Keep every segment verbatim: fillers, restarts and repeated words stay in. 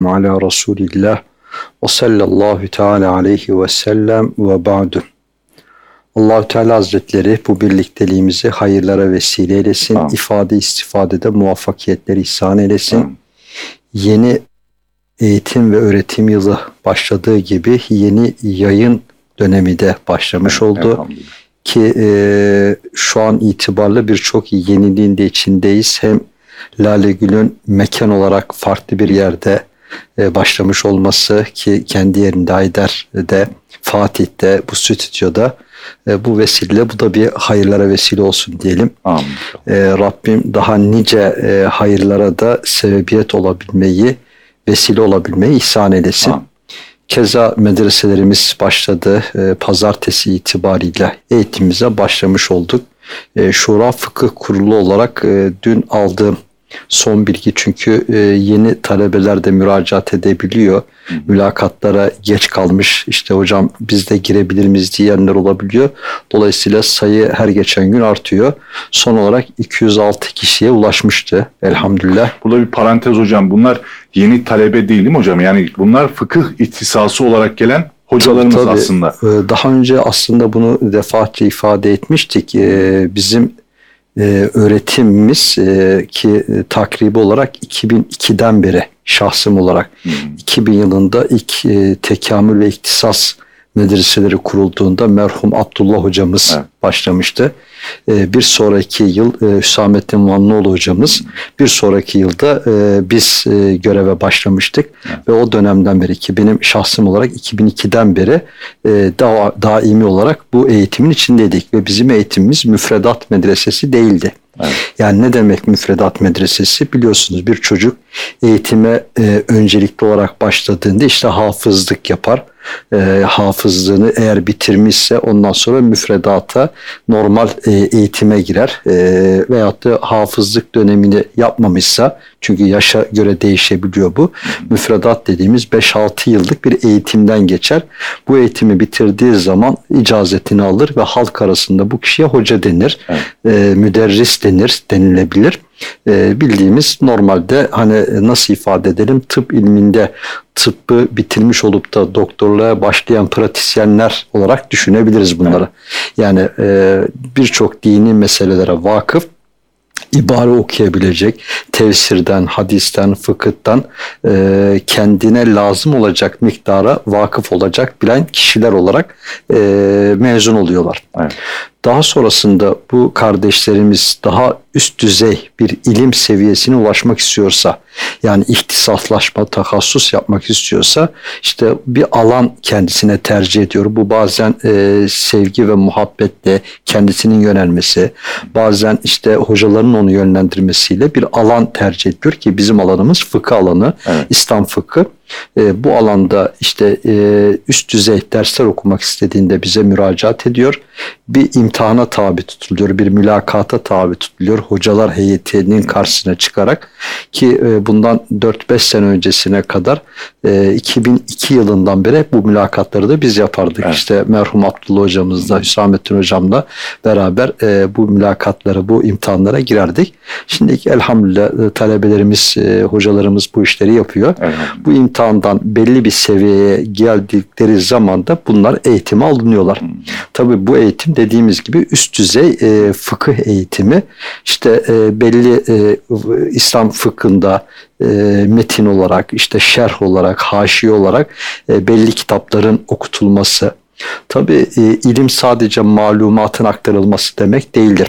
ala Resulillah ve sallallahu teala aleyhi ve sellem ve ba'du. Allah-u Teala Hazretleri bu birlikteliğimizi hayırlara vesile eylesin. Amin. İfade istifadede muvaffakiyetleri ihsan eylesin. Amin. Yeni eğitim ve öğretim yılı başladığı gibi yeni yayın dönemi de başlamış oldu. Ki e, şu an itibarlı birçok yeniliğin de içindeyiz. Hem Lale Gül'ün mekan olarak farklı bir yerde e, başlamış olması, ki kendi yerinde Ayder'de, Fatih'te, bu stüdyoda, e, bu vesile, bu da bir hayırlara vesile olsun diyelim. Amin. E, Rabbim daha nice e, hayırlara da sebebiyet olabilmeyi, vesile olabilmeyi ihsan eylesin. Amin. Keza medreselerimiz başladı. E, pazartesi itibariyle eğitimimize başlamış olduk. E, Şura Fıkıh Kurulu olarak e, dün aldığım son bilgi, çünkü e, yeni talebeler de müracaat edebiliyor. Hı. Mülakatlara geç kalmış, işte hocam biz de girebilir miyiz diyenler olabiliyor. Dolayısıyla sayı her geçen gün artıyor. Son olarak iki yüz altı kişiye ulaşmıştı elhamdülillah. Burada bir parantez hocam, bunlar yeni talebe değil mi hocam? Yani bunlar fıkıh ihtisası olarak gelen hocalarımız tabii, tabii. aslında. Daha önce aslında bunu defaatçe ifade etmiştik. Bizim öğretimimiz ki takribi olarak iki bin ikiden beri şahsım olarak hmm. iki bin yılında ilk tekamül ve iktisas medreseleri kurulduğunda merhum Abdullah hocamız evet. başlamıştı. Bir sonraki yıl Hüsamettin Vanlıoğlu hocamız, bir sonraki yılda biz göreve başlamıştık. Evet. Ve o dönemden beri, ki benim şahsım olarak iki bin ikiden beri da, daimi olarak bu eğitimin içindeydik. Ve bizim eğitimimiz müfredat medresesi değildi. Evet. Yani ne demek müfredat medresesi? Biliyorsunuz, bir çocuk eğitime e, öncelikli olarak başladığında işte hafızlık yapar. E, hafızlığını eğer bitirmişse ondan sonra müfredata, normal e, eğitime girer. E, veyahut da hafızlık dönemini yapmamışsa, çünkü yaşa göre değişebiliyor bu. Müfredat dediğimiz beş altı yıllık bir eğitimden geçer. Bu eğitimi bitirdiği zaman icazetini alır ve halk arasında bu kişiye hoca denir. Evet. E, müderris denir, denilebilir. E, bildiğimiz normalde hani nasıl ifade edelim, tıp ilminde tıbbı bitirmiş olup da doktorluğa başlayan pratisyenler olarak düşünebiliriz bunları. Evet. Yani e, birçok dini meselelere vakıf, ibare okuyabilecek, tefsirden, hadisten, fıkıhtan e, kendine lazım olacak miktara vakıf olacak bilen kişiler olarak e, mezun oluyorlar. Evet. Daha sonrasında bu kardeşlerimiz daha üst düzey bir ilim seviyesine ulaşmak istiyorsa, yani ihtisaslaşma, takassus yapmak istiyorsa, işte bir alan kendisine tercih ediyor. Bu bazen e, sevgi ve muhabbetle kendisinin yönelmesi, bazen işte hocaların onu yönlendirmesiyle bir alan tercih ediyor, ki bizim alanımız fıkıh alanı, evet. İslam fıkı. E, bu alanda işte e, üst düzey dersler okumak istediğinde bize müracaat ediyor. Bir imtihana tabi tutuluyor, bir mülakata tabi tutuluyor. Hocalar heyetinin karşısına çıkarak, ki e, bundan dört beş sene öncesine kadar e, iki bin iki yılından beri bu mülakatları da biz yapardık. Evet. İşte merhum Abdullah hocamızla, Hüsamettin hocamla beraber e, bu mülakatlara, bu imtihanlara girerdik. Şimdi elhamdülillah e, talebelerimiz, e, hocalarımız bu işleri yapıyor. Evet. Bu imtihandan belli bir seviyeye geldikleri zaman da bunlar eğitime alınıyorlar. Hmm. Tabii bu eğitim dediğimiz gibi üst düzey e, fıkıh eğitimi. İşte e, belli e, İslam fıkhında e, metin olarak, işte şerh olarak, haşiye olarak e, belli kitapların okutulması. Tabii e, ilim sadece malumatın aktarılması demek değildir.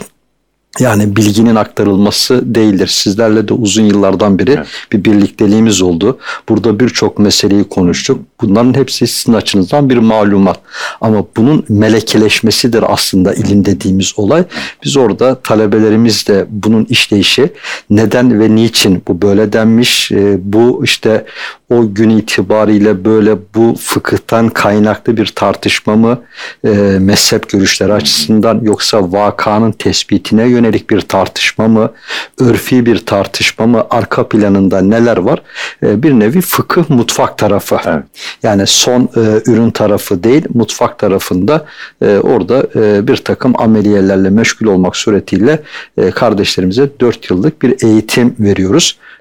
Yani bilginin aktarılması değildir. Sizlerle de uzun yıllardan beri evet. bir birlikteliğimiz oldu. Burada birçok meseleyi konuştuk. Bunların hepsi sizin açınızdan bir malumat. Ama bunun melekeleşmesidir aslında ilim dediğimiz olay. Biz orada talebelerimizle bunun işleyişi, neden ve niçin bu böyle denmiş, bu işte o gün itibariyle böyle bu fıkıhtan kaynaklı bir tartışma mı, e, mezhep görüşleri açısından, yoksa vakanın tespitine yönelik bir tartışma mı, örfi bir tartışma mı, arka planında neler var? E, bir nevi fıkıh mutfak tarafı. Evet. Yani son e, ürün tarafı değil, mutfak tarafında e, orada e, bir takım ameliyelerle meşgul olmak suretiyle e, kardeşlerimize dört yıllık bir eğitim veriyoruz.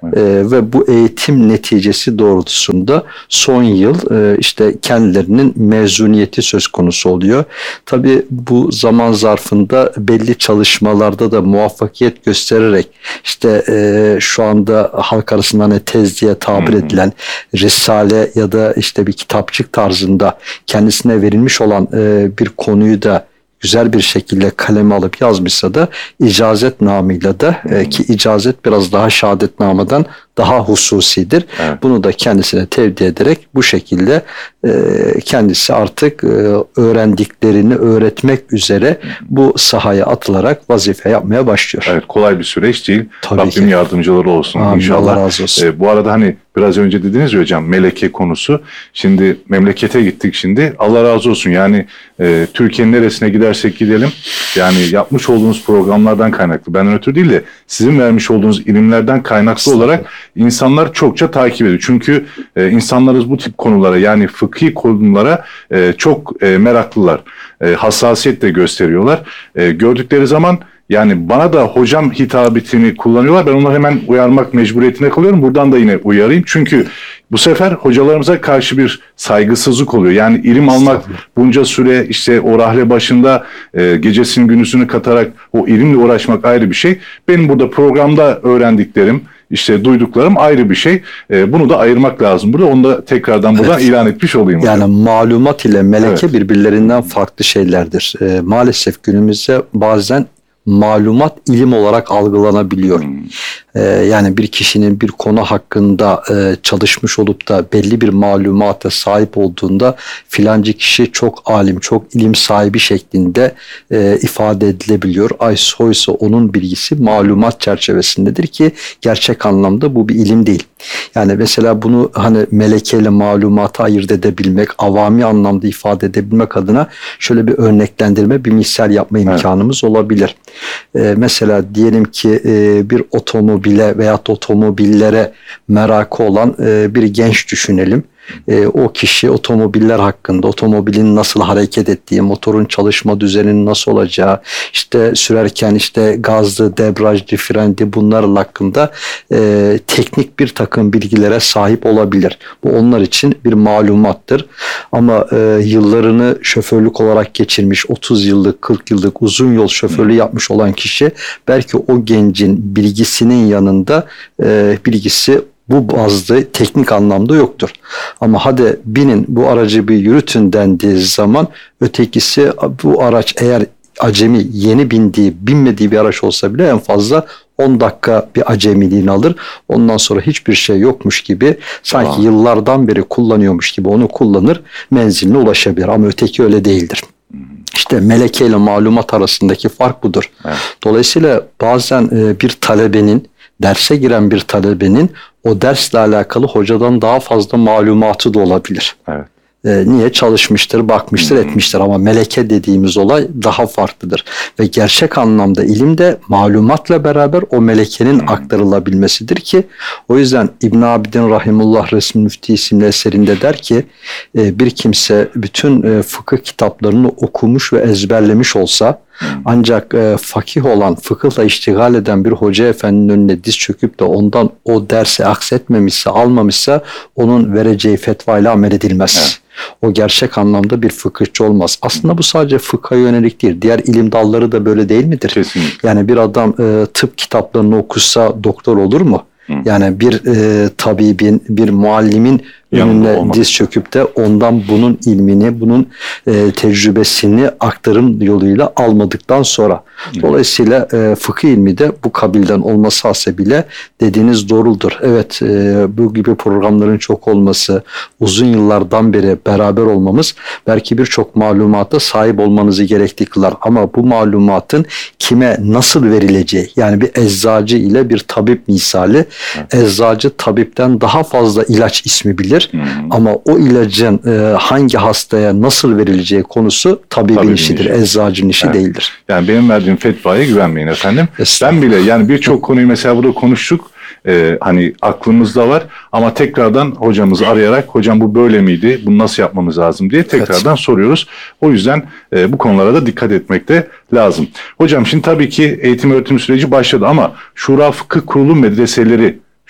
Evet. E, ve bu eğitim neticesi doğrultusunda son yıl e, işte kendilerinin mezuniyeti söz konusu oluyor. Tabii bu zaman zarfında belli çalışmalarda da muvaffakiyet göstererek işte e, şu anda halk arasında hani tez diye tabir edilen risale ya da işte bir kitapçık tarzında kendisine verilmiş olan e, bir konuyu da güzel bir şekilde kaleme alıp yazmışsa da icazetnamıyla da e, ki icazet biraz daha şehadetnameden daha hususidir. Evet. Bunu da kendisine tevdi ederek bu şekilde e, kendisi artık e, öğrendiklerini öğretmek üzere bu sahaya atılarak vazife yapmaya başlıyor. Evet, kolay bir süreç değil. Tabii Rabbim ki. yardımcıları olsun Amin, inşallah. Allah razı olsun. E, bu arada hani biraz önce dediniz ya hocam meleke konusu. Şimdi memlekete gittik şimdi. Allah razı olsun. Yani e, Türkiye'nin neresine gidersek gidelim. Yani yapmış olduğunuz programlardan kaynaklı. Benden ötürü değil de sizin vermiş olduğunuz ilimlerden kaynaklı olarak insanlar çokça takip ediyor. Çünkü e, insanlarımız bu tip konulara yani fıkhi konulara e, çok e, meraklılar. E, hassasiyet de gösteriyorlar. E, gördükleri zaman yani bana da hocam hitabetini kullanıyorlar. Ben onları hemen uyarmak mecburiyetine kalıyorum. Buradan da yine uyarayım. Çünkü bu sefer hocalarımıza karşı bir saygısızlık oluyor. Yani ilim almak bunca süre işte o rahle başında e, gecesini gündüzünü katarak o ilimle uğraşmak ayrı bir şey. Benim burada programda öğrendiklerim, İşte duyduklarım ayrı bir şey. E, bunu da ayırmak lazım. Burada onu da tekrardan buradan evet. ilan etmiş olayım. Yani hocam. Malumat ile meleke evet. birbirlerinden farklı şeylerdir. E, maalesef günümüzde bazen malumat ilim olarak algılanabiliyor. Hmm. Ee, yani bir kişinin bir konu hakkında e, çalışmış olup da belli bir malumata sahip olduğunda filancı kişi çok alim, çok ilim sahibi şeklinde e, ifade edilebiliyor. Oysa onun bilgisi malumat çerçevesindedir ki gerçek anlamda bu bir ilim değil. Yani mesela bunu hani melekeyle malumatı ayırt edebilmek, avami anlamda ifade edebilmek adına şöyle bir örneklendirme, bir misal yapma imkanımız evet. olabilir. Ee, mesela diyelim ki e, bir otomobile veyahut otomobillere merakı olan e, bir genç düşünelim. E, o kişi otomobiller hakkında, otomobilin nasıl hareket ettiği, motorun çalışma düzeninin nasıl olacağı, işte sürerken işte gazlı, debriyajlı, frendi bunlar hakkında e, teknik bir takım bilgilere sahip olabilir. Bu onlar için bir malumattır. Ama e, yıllarını şoförlük olarak geçirmiş, otuz yıllık, kırk yıllık uzun yol şoförlüğü yapmış olan kişi belki o gencin bilgisinin yanında e, bilgisi bu bazda teknik anlamda yoktur. Ama hadi binin bu aracı bir yürütün dendiği zaman ötekisi bu araç eğer acemi yeni bindiği, binmediği bir araç olsa bile en fazla on dakika bir acemiliğini alır. Ondan sonra hiçbir şey yokmuş gibi sanki Aa. yıllardan beri kullanıyormuş gibi onu kullanır, menziline ulaşabilir. Ama öteki öyle değildir. İşte meleke ile malumat arasındaki fark budur. Evet. Dolayısıyla bazen bir talebenin, derse giren bir talebenin o dersle alakalı hocadan daha fazla malumatı da olabilir. Evet. E, niye? Çalışmıştır, bakmıştır, hmm. etmiştir ama meleke dediğimiz olay daha farklıdır. Ve gerçek anlamda ilim de malumatla beraber o melekenin hmm. aktarılabilmesidir ki o yüzden İbn Abidin Rahimullah Resmi Müfti isimli eserinde der ki e, bir kimse bütün e, fıkıh kitaplarını okumuş ve ezberlemiş olsa ancak e, fakih olan, fıkıhla iştigal eden bir hoca efendinin önüne diz çöküp de ondan o dersi aksetmemişse, almamışsa onun vereceği fetvayla amel edilmez. Evet. O gerçek anlamda bir fıkıhçı olmaz. Aslında bu sadece fıkha yönelik değil. Diğer ilim dalları da böyle değil midir? Kesinlikle. Yani bir adam e, tıp kitaplarını okusa doktor olur mu? Hı. Yani bir e, tabibin, bir muallimin önüne diz çöküp de ondan bunun ilmini, bunun e, tecrübesini aktarım yoluyla almadıktan sonra. Hı. Dolayısıyla e, fıkıh ilmi de bu kabilden olması hasebiyle dediğiniz doğrudur. Evet, e, bu gibi programların çok olması, uzun yıllardan beri beraber olmamız belki birçok malumata sahip olmanızı gerekli kılar. Ama bu malumatın kime nasıl verileceği, yani bir eczacı ile bir tabip misali, evet. Eczacı tabipten daha fazla ilaç ismi bilir. Hmm. Ama o ilacın e, hangi hastaya nasıl verileceği konusu tabibin Tabii işidir, işi. Eczacının işi evet. değildir. Yani benim verdiğim fetvaya güvenmeyin efendim. Ben bile yani birçok konuyu mesela burada konuştuk. Ee, hani aklımızda var ama tekrardan hocamızı arayarak hocam bu böyle miydi, bunu nasıl yapmamız lazım diye tekrardan evet. soruyoruz. O yüzden e, bu konulara da dikkat etmek de lazım. Hocam şimdi tabii ki eğitim öğretim süreci başladı ama Şura Fıkıh Kurulu medreseleri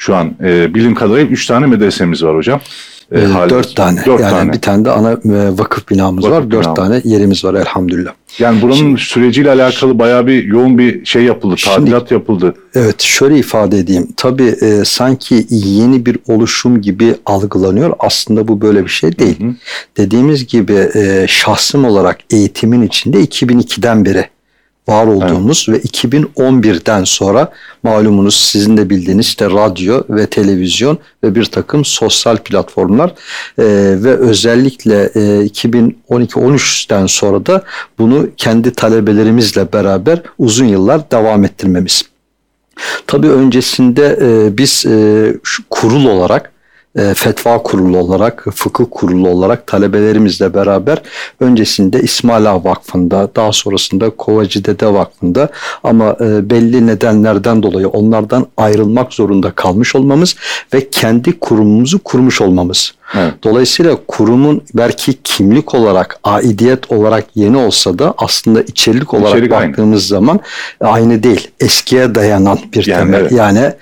şu an e, bildiğim kadarıyla üç tane medresemiz var hocam. E, e, dört tane. Dört yani tane. Bir tane de ana e, vakıf binamız vakıf var. Dört binamız. tane yerimiz var elhamdülillah. Yani buranın Şimdi, süreciyle alakalı bayağı bir yoğun bir şey yapıldı, tadilat şimdi, yapıldı. Evet, şöyle ifade edeyim. Tabii e, sanki yeni bir oluşum gibi algılanıyor. Aslında bu böyle bir şey değil. Hı hı. Dediğimiz gibi e, şahsım olarak eğitimin içinde iki bin ikiden beri var olduğumuz, evet, ve iki bin on birden sonra malumunuz sizin de bildiğiniz işte radyo ve televizyon ve bir takım sosyal platformlar e, ve özellikle e, iki bin on iki on üçten sonra da bunu kendi talebelerimizle beraber uzun yıllar devam ettirmemiz. Tabii öncesinde e, biz e, şu kurul olarak, E, fetva kurulu olarak, fıkıh kurulu olarak talebelerimizle beraber öncesinde İsmail Ağa Vakfı'nda, daha sonrasında Kovacı Dede Vakfı'nda ama e, belli nedenlerden dolayı onlardan ayrılmak zorunda kalmış olmamız ve kendi kurumumuzu kurmuş olmamız. Evet. Dolayısıyla kurumun belki kimlik olarak, aidiyet olarak yeni olsa da aslında içerik olarak İçerik baktığımız aynı. zaman aynı değil. Eskiye dayanan bir yani, temel. Evet. Yani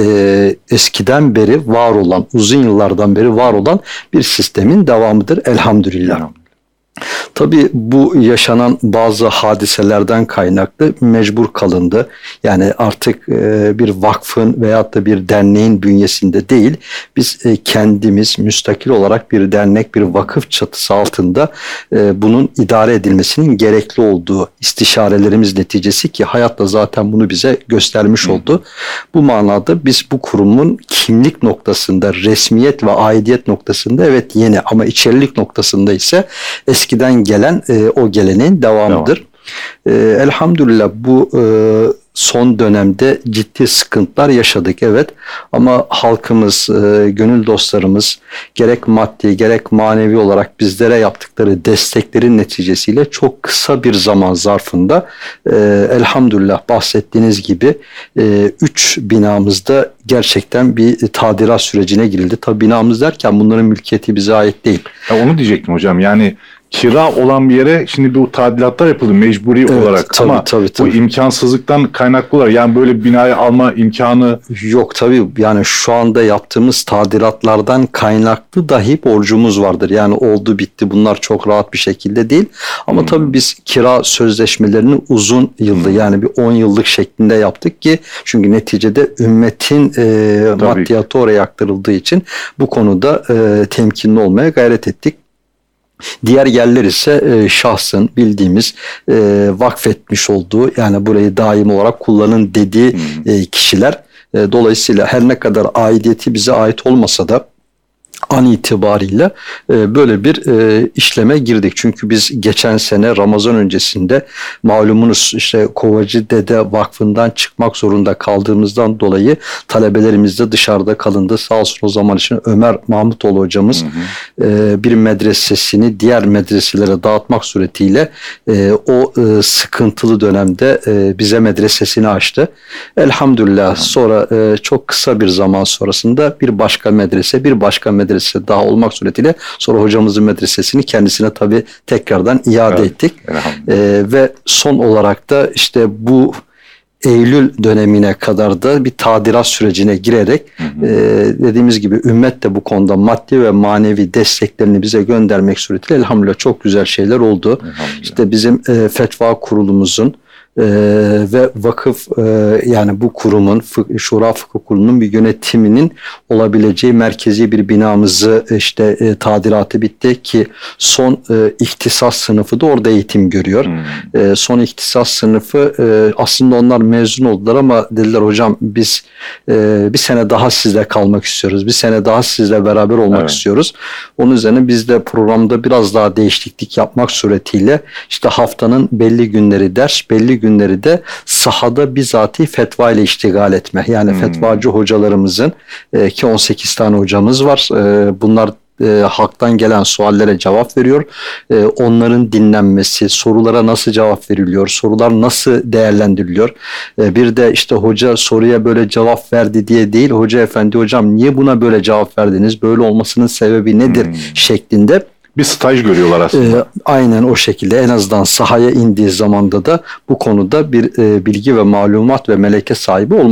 e, eskiden beri var olan, uzun yıllardan beri var olan bir sistemin devamıdır elhamdülillah. Evet. Tabii bu yaşanan bazı hadiselerden kaynaklı mecbur kalındı. Yani artık e, bir vakfın veyahut da bir derneğin bünyesinde değil, biz e, kendimiz müstakil olarak bir dernek, bir vakıf çatısı altında e, bunun idare edilmesinin gerekli olduğu istişarelerimiz neticesi ki hayat da zaten bunu bize göstermiş Hı. oldu. Bu manada biz bu kurumun kimlik noktasında, resmiyet ve aidiyet noktasında evet yeni ama içerilik noktasında ise eskiden gelen e, o geleneğin devamıdır. Devam. E, elhamdülillah bu e, son dönemde ciddi sıkıntılar yaşadık evet ama halkımız, e, gönül dostlarımız gerek maddi gerek manevi olarak bizlere yaptıkları desteklerin neticesiyle çok kısa bir zaman zarfında e, elhamdülillah bahsettiğiniz gibi e, üç binamızda gerçekten bir tadilat sürecine girildi. Tabi binamız derken bunların mülkiyeti bize ait değil. Ya onu diyecektim hocam yani kira olan bir yere şimdi bu tadilatlar yapıldı mecburi evet, olarak tabii, ama tabii, tabii. bu imkansızlıktan kaynaklı olarak yani böyle bir binayı alma imkanı yok tabii yani şu anda yaptığımız tadilatlardan kaynaklı dahi borcumuz vardır. Yani oldu bitti bunlar çok rahat bir şekilde değil ama hmm. tabii biz kira sözleşmelerini uzun yılda hmm. yani bir on yıllık şeklinde yaptık ki çünkü neticede ümmetin e, maddiyatı oraya aktarıldığı için bu konuda e, temkinli olmaya gayret ettik. Diğer yerler ise e, şahsın bildiğimiz e, vakfetmiş olduğu yani burayı daim olarak kullanın dediği e, kişiler. E, dolayısıyla her ne kadar aidiyeti bize ait olmasa da an itibariyle e, böyle bir e, işleme girdik. Çünkü biz geçen sene Ramazan öncesinde malumunuz işte Kovacı Dede Vakfı'ndan çıkmak zorunda kaldığımızdan dolayı talebelerimiz de dışarıda kalındı. Sağ olsun o zaman için Ömer Mahmutoğlu hocamız hı hı. E, bir medresesini diğer medreselere dağıtmak suretiyle e, o e, sıkıntılı dönemde e, bize medresesini açtı. Elhamdülillah hı. sonra e, çok kısa bir zaman sonrasında bir başka medrese, bir başka medrese daha olmak suretiyle sonra hocamızın medresesini kendisine tabii tekrardan iade evet, ettik. Ee, ve son olarak da işte bu Eylül dönemine kadar da bir tadilat sürecine girerek hı hı. E, dediğimiz gibi ümmet de bu konuda maddi ve manevi desteklerini bize göndermek suretiyle elhamdülillah çok güzel şeyler oldu. İşte bizim e, fetva kurulumuzun Ee, ve vakıf e, yani bu kurumun Fık, Şura Fıkıh Kurulu'nun bir yönetiminin olabileceği merkezi bir binamızı işte e, tadilatı bitti ki son e, ihtisas sınıfı da orada eğitim görüyor. Hmm. E, son ihtisas sınıfı e, aslında onlar mezun oldular ama dediler hocam biz e, bir sene daha sizle kalmak istiyoruz. Bir sene daha sizle beraber olmak evet. istiyoruz. Onun üzerine biz de programda biraz daha değişiklik yapmak suretiyle işte haftanın belli günleri ders, belli günleri de sahada bizatihi fetva ile iştigal etme. Yani hmm. fetvacı hocalarımızın e, ki on sekiz tane hocamız var. E, bunlar e, halktan gelen suallere cevap veriyor. E, onların dinlenmesi, sorulara nasıl cevap veriliyor, sorular nasıl değerlendiriliyor. E, bir de işte hoca soruya böyle cevap verdi diye değil, hoca efendi hocam niye buna böyle cevap verdiniz, böyle olmasının sebebi nedir hmm. şeklinde. Bir staj görüyorlar aslında. E, aynen o şekilde en azından sahaya indiği zamanda da bu konuda bir e, bilgi ve malumat ve meleke sahibi olması.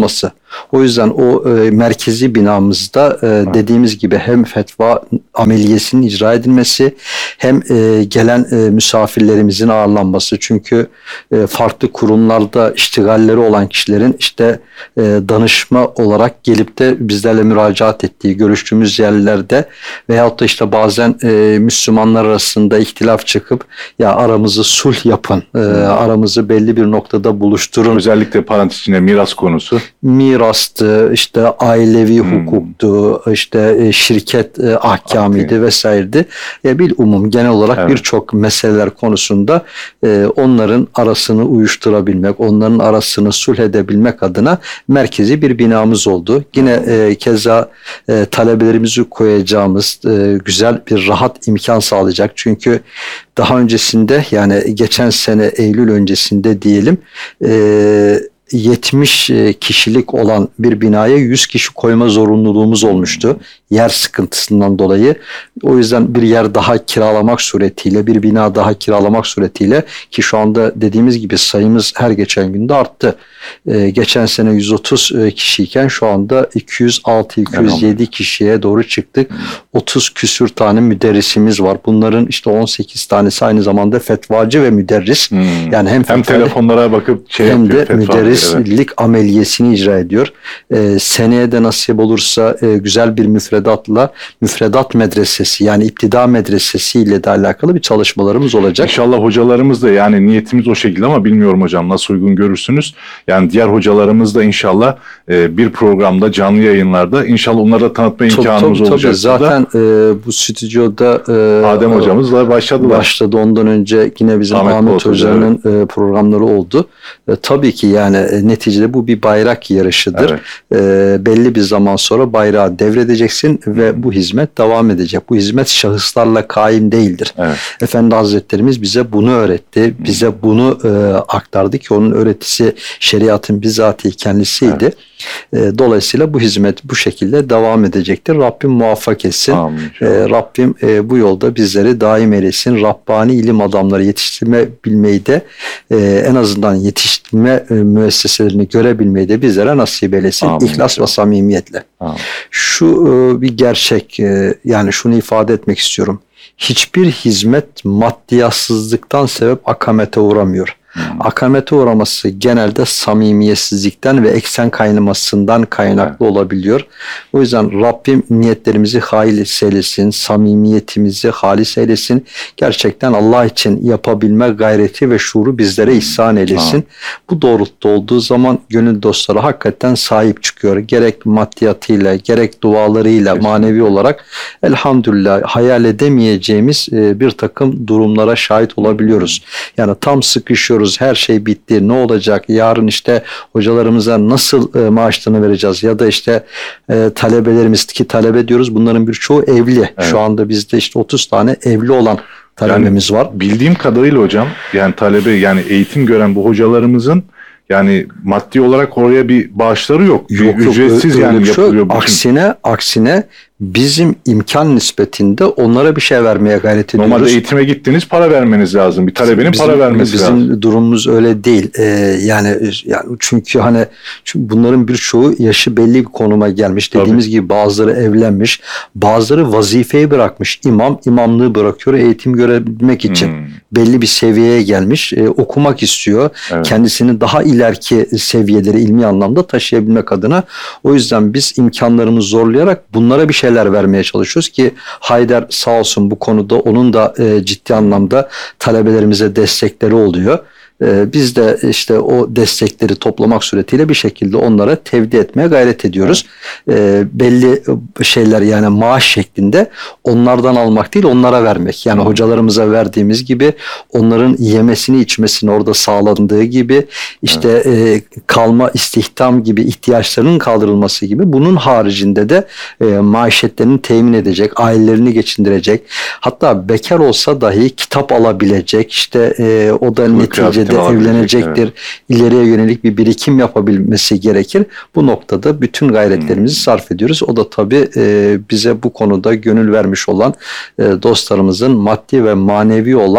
O yüzden o e, merkezi binamızda e, dediğimiz gibi hem fetva ameliyesinin icra edilmesi hem e, gelen e, misafirlerimizin ağırlanması. Çünkü e, farklı kurumlarda iştigalleri olan kişilerin işte e, danışma olarak gelip de bizlerle müracaat ettiği, görüştüğümüz yerlerde veyahut da işte bazen e, Müslümanlar arasında ihtilaf çıkıp ya aramızı sulh yapın, e, aramızı belli bir noktada buluşturun. Özellikle parantez içinde miras konusu. Mirastı, işte ailevi hmm. hukuktu, işte şirket e, ahkamıydı okay. vesairedi. E, bil umum genel olarak evet. birçok meseleler konusunda e, onların arasını uyuşturabilmek, onların arasını sulh edebilmek adına merkezi bir binamız oldu. Yine e, keza e, talebelerimizi koyacağımız e, güzel bir rahat imkan sağlayacak. Çünkü daha öncesinde yani geçen sene Eylül öncesinde diyelim e, yetmiş kişilik olan bir binaya yüz kişi koyma zorunluluğumuz olmuştu. Yer sıkıntısından dolayı. O yüzden bir yer daha kiralamak suretiyle, bir bina daha kiralamak suretiyle ki şu anda dediğimiz gibi sayımız her geçen günde arttı. Ee, geçen sene yüz otuz kişiyken şu anda iki yüz altı iki yüz yedi kişiye doğru çıktık. otuz küsür tane müderrisimiz var. Bunların işte on sekiz tanesi aynı zamanda fetvacı ve müderris. Hmm. Yani hem, hem telefonlara bakıp şey hem yapıyor, de müderrislik evet. ameliyesini icra ediyor. Ee, seneye de nasip olursa e, güzel bir müfredatla müfredat medresesi yani iptida medresesi ile de alakalı bir çalışmalarımız olacak. İnşallah hocalarımız da yani niyetimiz o şekilde ama bilmiyorum hocam nasıl uygun görürsünüz. Yani diğer hocalarımız da inşallah e, bir programda canlı yayınlarda inşallah onlara da tanıtma imkanımız tabii, olacak. Tabii zaten e, bu stüdyoda e, Adem hocamızla başladılar. Başladı ondan önce yine bizim Ahmet, Ahmet Hoca'nın evet. e, programları oldu. E, tabii ki yani e, neticede bu bir bayrak yarışıdır. Evet. E, belli bir zaman sonra bayrağı devredeceksin ve bu hizmet devam edecek. Bu hizmet şahıslarla kaim değildir. Evet. Efendi Hazretlerimiz bize bunu öğretti. Bize bunu e, aktardı ki onun öğretisi şeriatın bizatihi kendisiydi. Evet. E, dolayısıyla bu hizmet bu şekilde devam edecektir. Rabbim muvaffak etsin. Amin. E, Rabbim e, bu yolda bizleri daim eylesin. Rabbani ilim adamları yetiştirme bilmeyi de e, en azından yetiştirme e, müesseselerini görebilmeyi de bizlere nasip eylesin. Amin. İhlas ve samimiyetle. Amin. Şu e, bir gerçek e, yani şunu ifade etmek istiyorum. Hiçbir hizmet maddiyatsızlıktan sebep akamete uğramıyor. Hmm. Akamete uğraması genelde samimiyetsizlikten ve eksen kaynamasından kaynaklı evet. olabiliyor. O yüzden Rabbim niyetlerimizi halis eylesin, samimiyetimizi halis eylesin. Gerçekten Allah için yapabilme gayreti ve şuuru bizlere ihsan eylesin. Hmm. Bu doğrultuda olduğu zaman gönül dostları hakikaten sahip çıkıyor. Gerek maddiyatıyla, gerek dualarıyla, kesinlikle. Manevi olarak elhamdülillah hayal edemeyeceğimiz bir takım durumlara şahit olabiliyoruz. Yani tam sıkışıyor. Her şey bitti. Ne olacak? Yarın işte hocalarımıza nasıl e, maaşlarını vereceğiz? Ya da işte e, talebelerimiz ki talebe diyoruz. Bunların birçoğu evli. Evet. Şu anda bizde işte otuz tane evli olan talebemiz yani, var. Bildiğim kadarıyla hocam yani talebe yani eğitim gören bu hocalarımızın yani maddi olarak oraya bir bağışları yok. Yok, bir ücretsiz yok, yani şey yapılıyor. Aksine, aksine bizim imkan nispetinde onlara bir şey vermeye gayret ediyoruz. Normalde eğitime gittiniz para vermeniz lazım. Bir talebenin bizim, para vermesi bizim lazım. Bizim durumumuz öyle değil. Ee, yani yani çünkü hani çünkü bunların birçoğu yaşı belli bir konuma gelmiş. Dediğimiz Tabii. gibi bazıları evlenmiş, bazıları vazifeyi bırakmış. İmam imamlığı bırakıyor eğitim görebilmek için. Hmm. Belli bir seviyeye gelmiş, e, okumak istiyor. Evet. Kendisini daha ileriki seviyeleri ilmi anlamda taşıyabilmek adına. O yüzden biz imkanlarımızı zorlayarak bunlara bir şeyler vermeye çalışıyoruz ki Haydar sağ olsun bu konuda onun da e, ciddi anlamda talebelerimize destekleri oluyor. E, biz de işte o destekleri toplamak suretiyle bir şekilde onlara tevdi etmeye gayret ediyoruz. E, belli şeyler yani maaş şeklinde onlardan almak değil onlara vermek. Yani hocalarımıza verdiğimiz gibi onların yemesini içmesini orada sağlandığı gibi işte e, kalma istihdam gibi ihtiyaçlarının kaldırılması gibi bunun haricinde de e, maişetlerini temin edecek, ailelerini geçindirecek. Hatta bekar olsa dahi kitap alabilecek işte e, o da neticede de evlenecektir. Evet. İleriye yönelik bir birikim yapabilmesi gerekir. Bu noktada bütün gayretlerimizi hmm. sarf ediyoruz. O da tabii e, bize bu konuda gönül vermiş olan e, dostlarımızın maddi ve manevi olan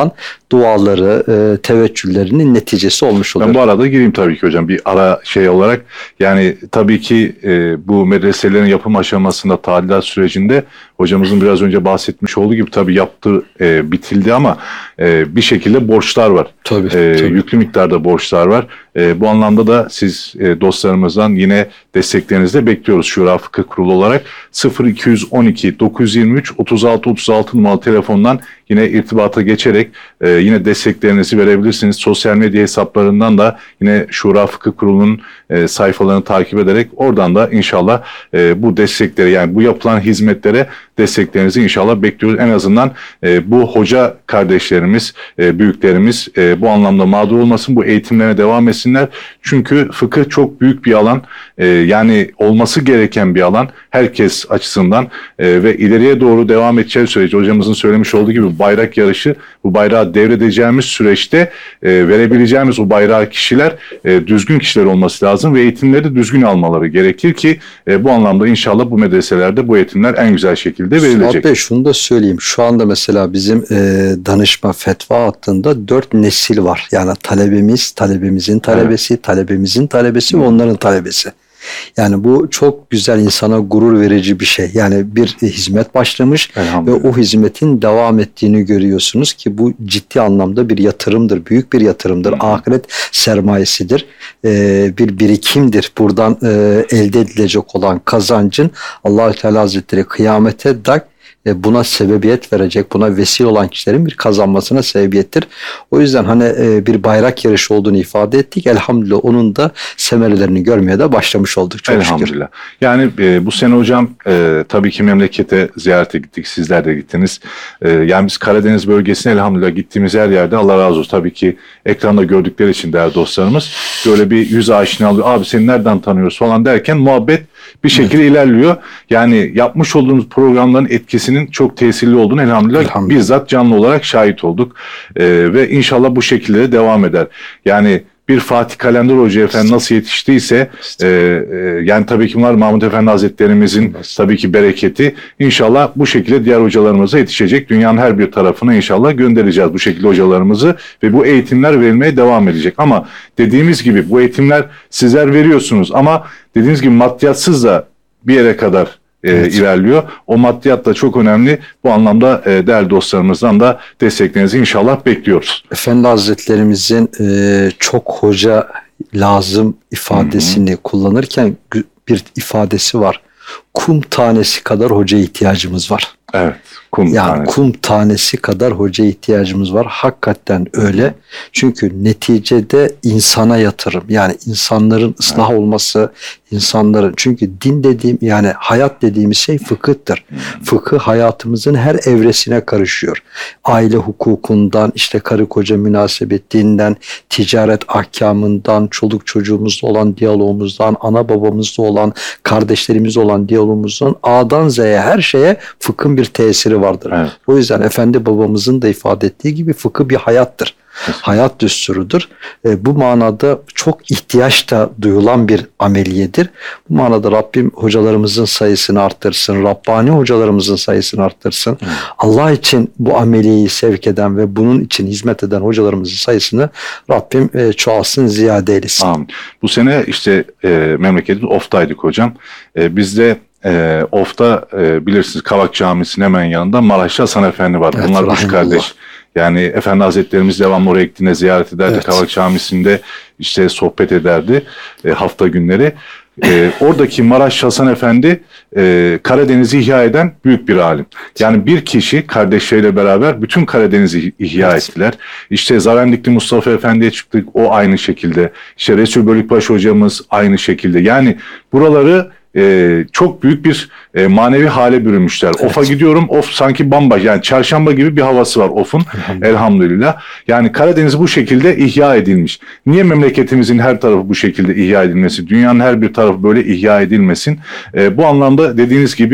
duaları, e, teveccühlerinin neticesi olmuş oluyor. Ben bu arada gireyim tabii ki hocam, bir ara şey olarak. Yani tabii ki e, bu medreselerin yapım aşamasında, tadilat sürecinde hocamızın biraz önce bahsetmiş olduğu gibi tabii yaptı, e, bitildi ama e, bir şekilde borçlar var. Tabii, e, tabii. Yüklü miktarda borçlar var. E, bu anlamda da siz e, dostlarımızdan yine desteklerinizi de bekliyoruz Şura Fıkıh Kurulu olarak. sıfır iki yüz on iki dokuz yüz yirmi üç otuz altı otuz altı numaralı telefondan yine irtibata geçerek e, yine desteklerinizi verebilirsiniz. Sosyal medya hesaplarından da yine Şura Fıkıh Kurulu'nun e, sayfalarını takip ederek oradan da inşallah e, bu destekleri, yani bu yapılan hizmetlere desteklerinizi inşallah bekliyoruz. En azından e, bu hoca kardeşlerimiz, e, büyüklerimiz e, bu anlamda mağdur olmasın, bu eğitimlerine devam etsinler. Çünkü fıkıh çok büyük bir alan, e, yani olması gereken bir alan herkes açısından e, ve ileriye doğru devam edeceği sürece hocamızın söylemiş olduğu gibi bayrak yarışı, bu bayrağı devredeceğimiz süreçte e, verebileceğimiz o bayrağı kişiler e, düzgün kişiler olması lazım ve eğitimleri de düzgün almaları gerekir ki e, bu anlamda inşallah bu medreselerde bu eğitimler en güzel şekilde verilecek. Suat Bey, şunu da söyleyeyim. Şu anda mesela bizim e, danışma fetva hattında dört nesil var. Yani talebemiz, talebemizin talebesi, evet. talebemizin talebesi ve onların talebesi. Yani bu çok güzel, insana gurur verici bir şey. Yani bir hizmet başlamış ve o hizmetin devam ettiğini görüyorsunuz ki bu ciddi anlamda bir yatırımdır. Büyük bir yatırımdır. Hı. Ahiret sermayesidir. Ee, bir birikimdir. Buradan e, elde edilecek olan kazancın Allah-u Teala Hazretleri kıyamete dak buna sebebiyet verecek, buna vesile olan kişilerin bir kazanmasına sebebiyettir. O yüzden hani bir bayrak yarışı olduğunu ifade ettik. Elhamdülillah onun da semerelerini görmeye de başlamış olduk. Çok Elhamdülillah. Şükür. Yani e, bu sene hocam e, tabii ki memlekete ziyarete gittik. Sizler de gittiniz. E, yani biz Karadeniz bölgesine elhamdülillah gittiğimiz her yerde Allah razı olsun. Tabii ki ekranda gördükleri için değerli dostlarımız böyle bir yüz aşinalığı, abi seni nereden tanıyoruz falan derken muhabbet bir şekilde evet. ilerliyor. Yani yapmış olduğumuz programların etkisinin çok tesirli olduğunu elhamdülillah, elhamdülillah. bizzat canlı olarak şahit olduk. Ee, ve inşallah bu şekilde de devam eder. Yani bir Fatih Kalender Hoca Efendi nasıl yetiştiyse e, e, yani tabii ki var Mahmud Efendi Hazretlerimizin tabii ki bereketi, inşallah bu şekilde diğer hocalarımıza yetişecek. Dünyanın her bir tarafına inşallah göndereceğiz bu şekilde hocalarımızı ve bu eğitimler verilmeye devam edecek. Ama dediğimiz gibi bu eğitimler sizler veriyorsunuz ama dediğiniz gibi maddiyatsız da bir yere kadar E, evet. ilerliyor. O maddiyat da çok önemli. Bu anlamda e, değerli dostlarımızdan da desteklerinizi inşallah bekliyoruz. Efendi Hazretlerimizin e, çok hoca lazım ifadesini Hı-hı. kullanırken bir ifadesi var. Kum tanesi kadar hocaya ihtiyacımız var. Evet. Kum yani tanesi. kum tanesi kadar hocaya ihtiyacımız var. Hakikaten öyle. Çünkü neticede insana yatırım. Yani insanların ıslah evet. olması, insanların, çünkü din dediğim, yani hayat dediğimiz şey fıkıhtır. Hmm. Fıkıh hayatımızın her evresine karışıyor. Aile hukukundan, işte karı koca münasebetinden, ticaret ahkamından, çoluk çocuğumuzla olan diyalogumuzdan, ana babamızla olan, kardeşlerimizle olan diyalogumuzdan, A'dan Z'ye her şeye fıkhın bir tesiri vardır. Evet. O yüzden Efendi babamızın da ifade ettiği gibi fıkıh bir hayattır. Kesinlikle. Hayat düsturudur. E, bu manada çok ihtiyaç da duyulan bir ameliyedir. Bu manada Rabbim hocalarımızın sayısını arttırsın. Rabbani hocalarımızın sayısını arttırsın. Hmm. Allah için bu ameliyeyi sevk eden ve bunun için hizmet eden hocalarımızın sayısını Rabbim e, çoğalsın, ziyade eylesin. Amin. Bu sene işte e, memleketin Of'taydık hocam. E, biz de e, Of'ta e, bilirsiniz Kavak Camisi'nin hemen yanında Maraşlı Hasan Efendi var. Evet, bunlar üç kardeş. Yani Efendi Hazretlerimiz devamlı oraya gittiğinde ziyaret ederdi. Evet. Kavak Camisi'nde işte sohbet ederdi e, hafta günleri. E, oradaki Maraş Hasan Efendi e, Karadeniz'i ihya eden büyük bir alim. Yani bir kişi kardeşleriyle beraber bütün Karadeniz'i ihya evet. ettiler. İşte Zarendikli Mustafa Efendi'ye çıktık, o aynı şekilde. İşte Resul Bölükbaş hocamız aynı şekilde. Yani buraları Ee, çok büyük bir e, manevi hale bürünmüşler. Evet. Of'a gidiyorum, Of sanki bambaşka, yani çarşamba gibi bir havası var Of'un. Elhamdülillah. Elhamdülillah. Yani Karadeniz bu şekilde ihya edilmiş. Niye memleketimizin her tarafı bu şekilde ihya edilmesi, dünyanın her bir tarafı böyle ihya edilmesin? Ee, bu anlamda dediğiniz gibi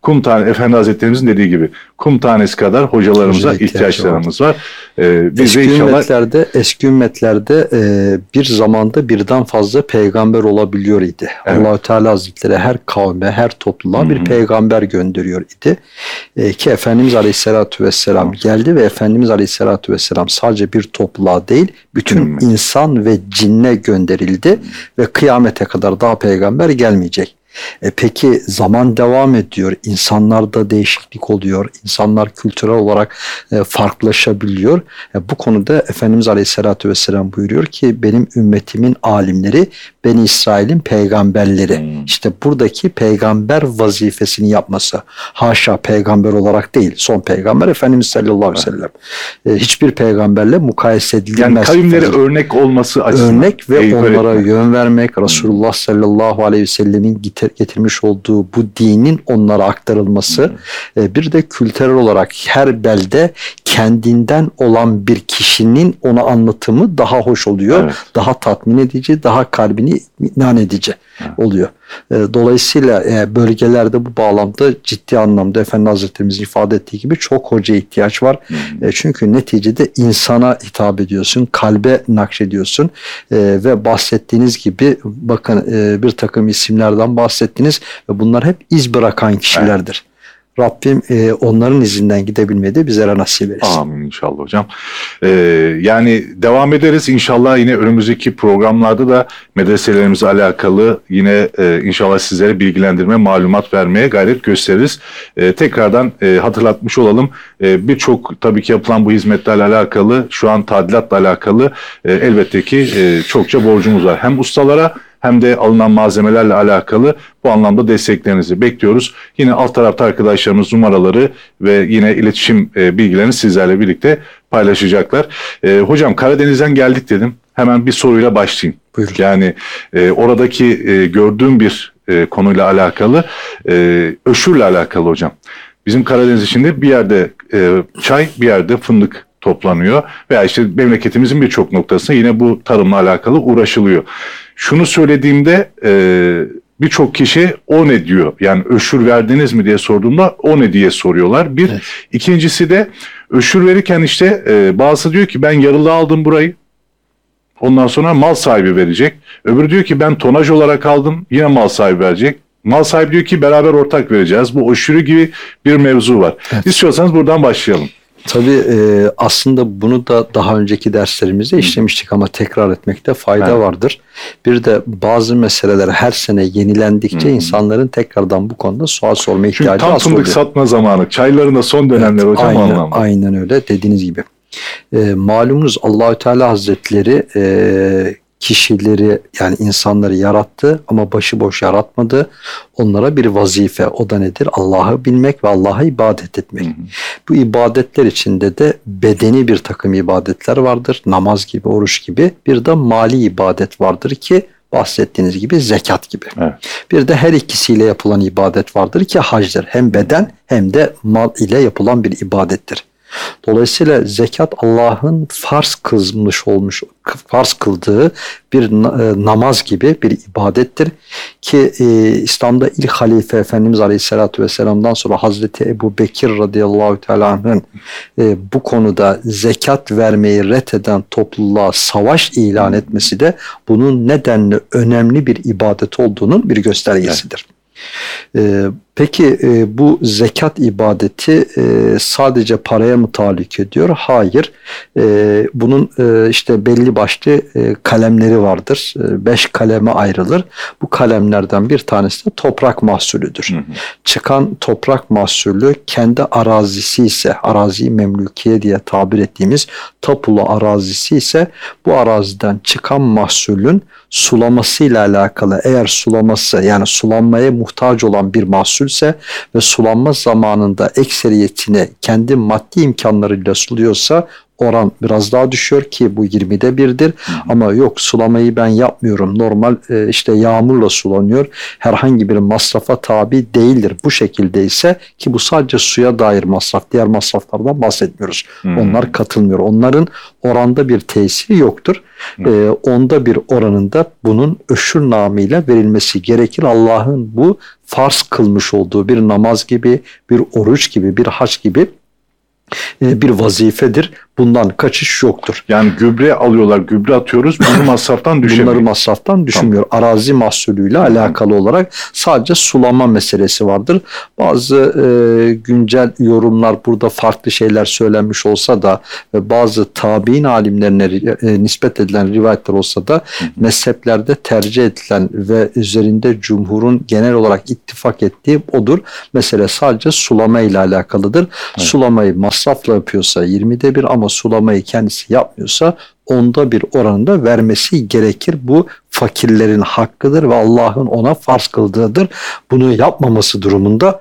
kum tane, Efendi Hazretlerimizin dediği gibi kum tanesi kadar hocalarımıza Hoca ihtiyaçlarımız var. Ee, biz eski de inşallah... ümmetlerde, eski ümmetlerde e, bir zamanda birden fazla peygamber olabiliyor idi. Evet. Allah-u Teala Hazretleri her kavme, her topluluğa Hı-hı. bir peygamber gönderiyor idi. E, ki Efendimiz Aleyhisselatü Vesselam Hı-hı. geldi ve Efendimiz Aleyhisselatü Vesselam sadece bir topluluğa değil, bütün Hı-hı. insan ve cinne gönderildi Hı-hı. ve kıyamete kadar daha peygamber gelmeyecek. E peki zaman devam ediyor, insanlarda değişiklik oluyor, insanlar kültürel olarak e, farklılaşabiliyor. E, bu konuda Efendimiz Aleyhisselatü Vesselam buyuruyor ki benim ümmetimin alimleri Beni İsrail'in peygamberleri. Hmm. İşte buradaki peygamber vazifesini yapması. Haşa peygamber olarak değil, son peygamber Efendimiz sallallahu aleyhi ve sellem. E, hiçbir peygamberle mukayese edilmez. Yani kavimlere örnek olması açısından. Örnek ve onlara öğretmek. Yön vermek, Resulullah sallallahu aleyhi ve sellemin getirmiş olduğu bu dinin onlara aktarılması, hmm. bir de kültürel olarak her belde kendinden olan bir kişinin ona anlatımı daha hoş oluyor. Evet. Daha tatmin edici, daha kalbini ikna edici evet. oluyor. Dolayısıyla bölgelerde bu bağlamda ciddi anlamda Efendi Hazretlerimizin ifade ettiği gibi çok hocaya ihtiyaç var. Hmm. Çünkü neticede insana hitap ediyorsun, kalbe nakşediyorsun ve bahsettiğiniz gibi bakın bir takım isimlerden bahsettiniz ve bunlar hep iz bırakan kişilerdir. Evet. Rabbim e, onların izinden gidebilmeyi de bizlere nasip etsin. Amin inşallah hocam. Ee, yani devam ederiz inşallah, yine önümüzdeki programlarda da medreselerimizle alakalı yine e, inşallah sizlere bilgilendirme, malumat vermeye gayret gösteririz. E, tekrardan e, hatırlatmış olalım. E, Birçok tabii ki yapılan bu hizmetlerle alakalı, şu an tadilatla alakalı e, elbette ki e, çokça borcumuz var. Hem ustalara hem de alınan malzemelerle alakalı bu anlamda desteklerinizi bekliyoruz. Yine alt tarafta arkadaşlarımız numaraları ve yine iletişim e, bilgilerini sizlerle birlikte paylaşacaklar. E, hocam Karadeniz'den geldik dedim. Hemen bir soruyla başlayayım. Buyurun. Yani e, oradaki e, gördüğüm bir e, konuyla alakalı, e, öşürle alakalı hocam. Bizim Karadeniz içinde bir yerde e, çay, bir yerde fındık toplanıyor veya işte memleketimizin birçok noktasında yine bu tarımla alakalı uğraşılıyor. Şunu söylediğimde e, birçok kişi o ne diyor? Yani öşür verdiniz mi diye sorduğumda o ne diye soruyorlar. Bir. Evet. İkincisi de öşür verirken işte e, bazısı diyor ki ben yarılı aldım burayı. Ondan sonra mal sahibi verecek. Öbürü diyor ki ben tonaj olarak aldım, yine mal sahibi verecek. Mal sahibi diyor ki beraber ortak vereceğiz. Bu öşürü gibi bir mevzu var. Evet. İstiyorsanız buradan başlayalım. Tabii e, aslında bunu da daha önceki derslerimizde işlemiştik ama tekrar etmekte fayda evet. vardır. Bir de bazı meseleler her sene yenilendikçe hmm. insanların tekrardan bu konuda sual sorma ihtiyacı oluyor. Çünkü tam fındık satma zamanı, çayların da son dönemler evet, hocam aynen, anlamda. Aynen öyle dediğiniz gibi. E, malumunuz Allah-u Teala Hazretleri e, kişileri yani insanları yarattı ama başıboş yaratmadı. Onlara bir vazife, o da nedir? Allah'ı bilmek ve Allah'a ibadet etmek. Hı hı. Bu ibadetler içinde de bedeni bir takım ibadetler vardır. Namaz gibi, oruç gibi. Bir de mali ibadet vardır ki bahsettiğiniz gibi zekat gibi. Evet. Bir de her ikisiyle yapılan ibadet vardır ki hacdır. Hem beden hem de mal ile yapılan bir ibadettir. Dolayısıyla zekat Allah'ın farz kılmış olmuş, farz kıldığı bir namaz gibi bir ibadettir ki e, İslam'da ilk halife Efendimiz Aleyhisselatü Vesselam'dan sonra Hazreti Ebu Bekir radıyallahu teala anh'ın e, bu konuda zekat vermeyi reddeden topluluğa savaş ilan etmesi de bunun nedenli önemli bir ibadet olduğunun bir göstergesidir. Evet. Ee, peki e, bu zekat ibadeti e, sadece paraya mı tahallük ediyor? Hayır. E, bunun e, işte belli başlı e, kalemleri vardır. E, beş kaleme ayrılır. Bu kalemlerden bir tanesi de toprak mahsulüdür. Hı hı. Çıkan toprak mahsulü kendi arazisi ise, arazi memlükiye diye tabir ettiğimiz tapulu arazisi ise bu araziden çıkan mahsulün sulamasıyla alakalı, eğer sulaması yani sulanmaya muhtaç olan bir mahsulse ve sulanma zamanında ekseriyetini kendi maddi imkanlarıyla suluyorsa oran biraz daha düşüyor ki bu yirmide birdir. Hı hı. Ama yok sulamayı ben yapmıyorum. Normal e, işte yağmurla sulanıyor. Herhangi bir masrafa tabi değildir. Bu şekilde ise ki bu sadece suya dair masraf. Diğer masraflardan bahsetmiyoruz. Hı hı. Onlar katılmıyor. Onların oranda bir tesiri yoktur. E, onda bir oranında bunun öşür namıyla verilmesi gerekir. Allah'ın bu farz kılmış olduğu bir namaz gibi, bir oruç gibi, bir hac gibi bir vazifedir. Bundan kaçış yoktur. Yani gübre alıyorlar, gübre atıyoruz. Bunu masraftan düşemiyor. Bunları masraftan düşünmüyor. Tamam. Arazi mahsulüyle Hı-hı. alakalı olarak sadece sulama meselesi vardır. Bazı e, güncel yorumlar burada farklı şeyler söylenmiş olsa da ve bazı tabi'in alimlerine e, nispet edilen rivayetler olsa da Hı-hı. mezheplerde tercih edilen ve üzerinde cumhurun genel olarak ittifak ettiği odur. Mesele sadece sulama ile alakalıdır. Evet. Sulamayı masrafla yapıyorsa yirmide bir ama sulamayı kendisi yapmıyorsa onda bir oranında vermesi gerekir. Bu fakirlerin hakkıdır ve Allah'ın ona farz kıldığıdır. Bunu yapmaması durumunda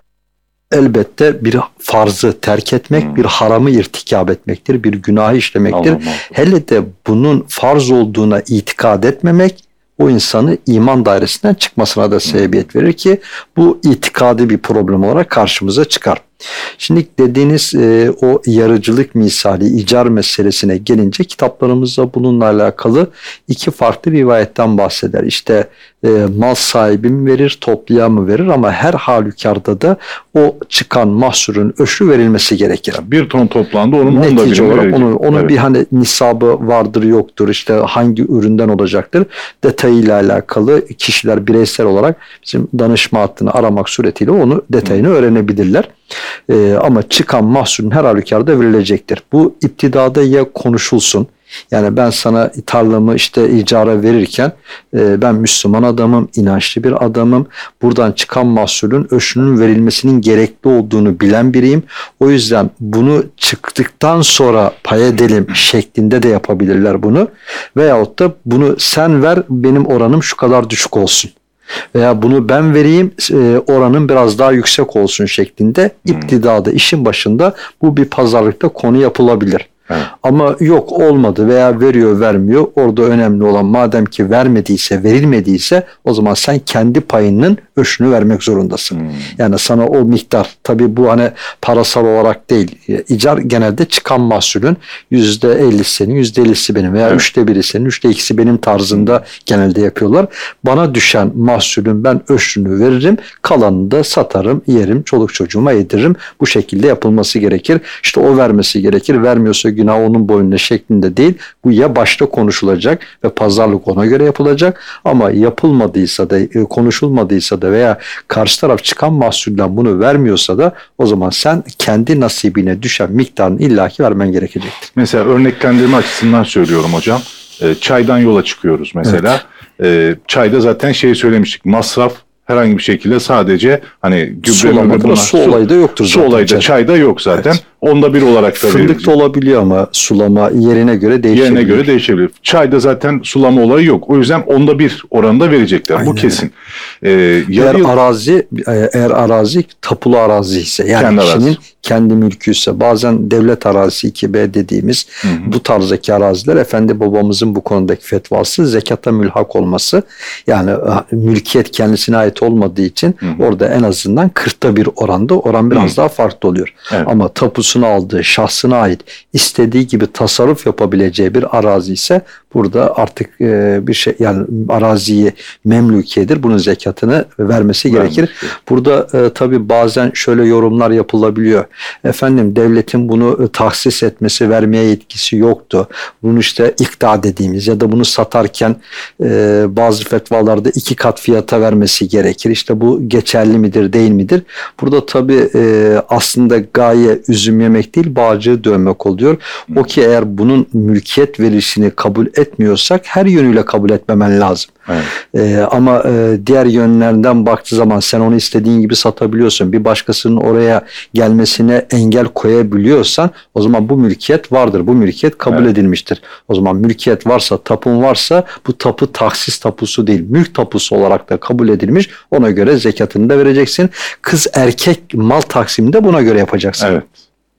elbette bir farzı terk etmek, hmm. bir haramı irtikab etmektir, bir günahı işlemektir. Allah Allah. Hele de bunun farz olduğuna itikad etmemek o insanı iman dairesinden çıkmasına da sebebiyet verir ki bu itikadi bir problem olarak karşımıza çıkar. Şimdi dediğiniz e, o yarıcılık misali icar meselesine gelince kitaplarımızda bununla alakalı iki farklı rivayetten bahseder. İşte e, mal sahibi mi verir, toplayan mı verir ama her halükarda da o çıkan mahsulün öşrü verilmesi gerekir. Bir ton toplandı onun onda netice olarak verecek. onun, onun evet. bir hani nisabı vardır yoktur işte hangi üründen olacaktır detayıyla alakalı kişiler bireysel olarak bizim danışma hattını aramak suretiyle onu detayını Hı. öğrenebilirler. Ee, ama çıkan mahsulün her halükarda verilecektir. Bu iptidada ya konuşulsun. Yani ben sana tarlamı işte icara verirken e, ben Müslüman adamım, inançlı bir adamım. Buradan çıkan mahsulün öşünün verilmesinin gerekli olduğunu bilen biriyim. O yüzden bunu çıktıktan sonra pay edelim şeklinde de yapabilirler bunu. Veyahut da bunu sen ver benim oranım şu kadar düşük olsun. Veya bunu ben vereyim oranın biraz daha yüksek olsun şeklinde iptidada işin başında bu bir pazarlıkta konu yapılabilir. Evet. Ama yok olmadı veya veriyor vermiyor orada önemli olan madem ki vermediyse verilmediyse o zaman sen kendi payının öşünü vermek zorundasın. Hmm. Yani sana o miktar tabii bu hani parasal olarak değil icar genelde çıkan mahsulün yüzde ellisi senin yüzde ellisi benim veya evet. üçte biri senin üçte ikisi benim tarzında genelde yapıyorlar. Bana düşen mahsulün ben öşünü veririm kalanını da satarım yerim çoluk çocuğuma yediririm bu şekilde yapılması gerekir. İşte o vermesi gerekir vermiyorsa günah onun boynuna şeklinde değil. Bu ya başta konuşulacak ve pazarlık ona göre yapılacak ama yapılmadıysa da konuşulmadıysa da veya karşı taraf çıkan mahsulden bunu vermiyorsa da o zaman sen kendi nasibine düşen miktarını illaki vermen gerekecektir. Mesela örneklendirme açısından söylüyorum hocam. Çaydan yola çıkıyoruz mesela. Evet. Çayda zaten şey söylemiştik. Masraf herhangi bir şekilde sadece hani gübre bunlar, su olayı da yoktur zaten. Su olayı da çayda yok zaten. Evet. Onda bir olarak da fındık da olabiliyor ama sulama yerine göre değişebilir. Yerine göre değişebilir. Çayda zaten sulama olayı yok. O yüzden onda bir oranında verecekler. Aynen. Bu kesin. Ee, eğer yıl... arazi eğer arazi tapulu arazi ise yani kendi kişinin arazi. kendi mülkü ise bazen devlet arazisi iki B dediğimiz hı hı. bu tarzdaki araziler efendi babamızın bu konudaki fetvası zekata mülhak olması yani mülkiyet kendisine ait olmadığı için hı hı. orada en azından kırkta bir oranda oran biraz hı. daha farklı oluyor. Evet. Ama tapu aldığı şahsına ait istediği gibi tasarruf yapabileceği bir arazi ise burada artık e, bir şey yani araziyi memlükiyedir. Bunun zekatını vermesi gerekir. Vermiş. Burada e, tabii bazen şöyle yorumlar yapılabiliyor. Efendim devletin bunu e, tahsis etmesi, vermeye yetkisi yoktu. Bunu işte ikta dediğimiz ya da bunu satarken e, bazı fetvalarda iki kat fiyata vermesi gerekir. İşte bu geçerli midir, değil midir? Burada tabii e, aslında gaye üzüm yemek değil, bağcığı dövmek oluyor. O ki eğer bunun mülkiyet verişini kabul etmiyorsak her yönüyle kabul etmemen lazım. Evet. Ee, ama e, diğer yönlerinden baktığı zaman sen onu istediğin gibi satabiliyorsun. Bir başkasının oraya gelmesine engel koyabiliyorsan o zaman bu mülkiyet vardır. Bu mülkiyet kabul evet. edilmiştir. O zaman mülkiyet varsa, tapun varsa bu tapu tahsis tapusu değil, mülk tapusu olarak da kabul edilmiş. Ona göre zekatını da vereceksin. Kız erkek mal taksimini de buna göre yapacaksın. Evet.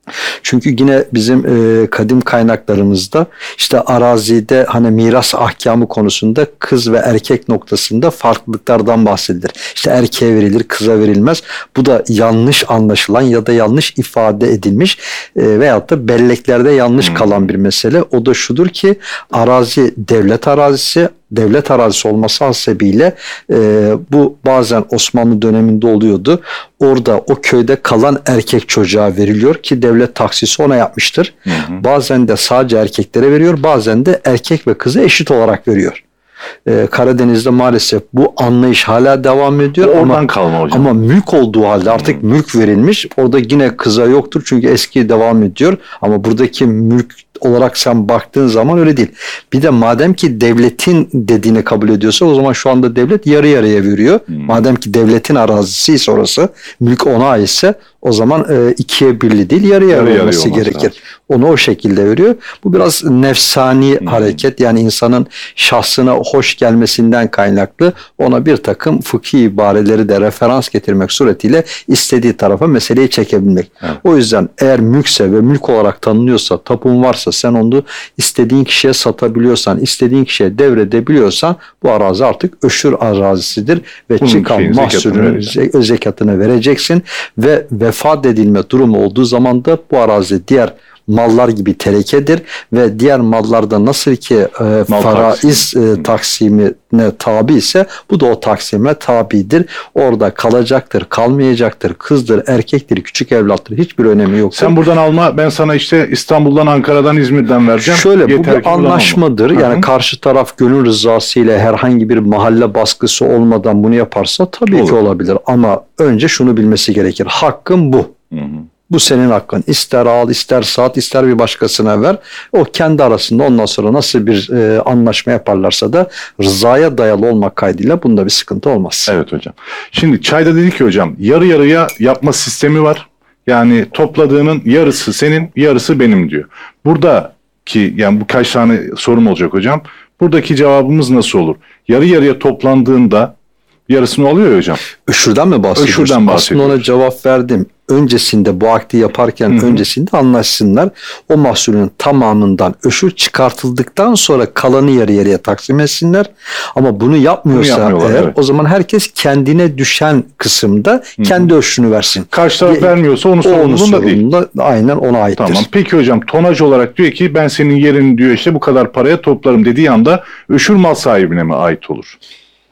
Çünkü yine bizim e, kadim kaynaklarımızda işte arazide hani miras ahkamı konusunda kız ve erkek noktasında farklılıklardan bahsedilir. İşte erkeğe verilir, kıza verilmez. Bu da yanlış anlaşılan ya da yanlış ifade edilmiş e, veyahut da belleklerde yanlış kalan bir mesele. O da şudur ki arazi devlet arazisi, devlet arazisi olması hasebiyle e, bu bazen Osmanlı döneminde oluyordu. Orada o köyde kalan erkek çocuğa veriliyor ki devlet taksisi ona yapmıştır. Hı hı. Bazen de sadece erkeklere veriyor, bazen de erkek ve kızı eşit olarak veriyor. Ee, Karadeniz'de maalesef bu anlayış hala devam ediyor. Oradan ama, kalma hocam. Ama mülk olduğu halde artık hmm. mülk verilmiş. Orada yine kıza yoktur çünkü eski devam ediyor. Ama buradaki mülk olarak sen baktığın zaman öyle değil. Bir de madem ki devletin dediğini kabul ediyorsa o zaman şu anda devlet yarı yarıya veriyor. Hmm. Madem ki devletin arazisi ise orası, mülk ona aitse o zaman e, ikiye birli değil yarı yarı, yarı olması gerekir. Lazım. Onu o şekilde veriyor. Bu biraz nefsani hmm. hareket, yani insanın şahsına hoş gelmesinden kaynaklı ona bir takım fıkhi ibareleri de referans getirmek suretiyle istediği tarafa meseleyi çekebilmek. Hmm. O yüzden eğer mülkse ve mülk olarak tanınıyorsa, tapun varsa, sen onu istediğin kişiye satabiliyorsan, istediğin kişiye devredebiliyorsan bu arazi artık öşür arazisidir ve bunun çıkan mahsulün zekatını, zekatını vereceksin ve vefat edilme durumu olduğu zaman da bu arazi diğer mallar gibi terekedir ve diğer mallarda nasıl ki e, faraiz e, taksimine tabi ise bu da o taksime tabidir. Orada kalacaktır, kalmayacaktır, kızdır, erkektir, küçük evlattır, hiçbir önemi yok. Sen buradan alma, ben sana işte İstanbul'dan, Ankara'dan, İzmir'den vereceğim. Şöyle, yeter bu bir anlaşmadır. Yani Hı-hı. karşı taraf gönül rızası ile herhangi bir mahalle baskısı olmadan bunu yaparsa tabii Olur. ki olabilir. Ama önce şunu bilmesi gerekir. Hakkın bu. Hı-hı. Bu senin hakkın. İster al, ister sat, ister bir başkasına ver. O kendi arasında ondan sonra nasıl bir e, anlaşma yaparlarsa da rızaya dayalı olmak kaydıyla bunda bir sıkıntı olmaz. Evet hocam. Şimdi çayda dedik ki hocam yarı yarıya yapma sistemi var. Yani topladığının yarısı senin, yarısı benim diyor. Buradaki, yani bu kaç tane sorum olacak hocam. Buradaki cevabımız nasıl olur? Yarı yarıya toplandığında yarısını alıyor ya hocam. Öşürden mi bahsediyorsun? Öşürden bahsediyoruz. Aslında ona cevap verdim. Öncesinde bu akdi yaparken Hı-hı. öncesinde anlaşsınlar. O mahsulün tamamından öşür çıkartıldıktan sonra kalanı yarı yarıya taksim etsinler. Ama bunu yapmıyorsa bunu eğer evet. o zaman herkes kendine düşen kısımda Hı-hı. kendi öşürünü versin. Karşı taraf vermiyorsa onun sorumluluğunda değil. Aynen ona aittir. Tamam. Peki hocam tonaj olarak diyor ki ben senin yerini diyor işte bu kadar paraya toplarım dediği anda öşür mal sahibine mi ait olur?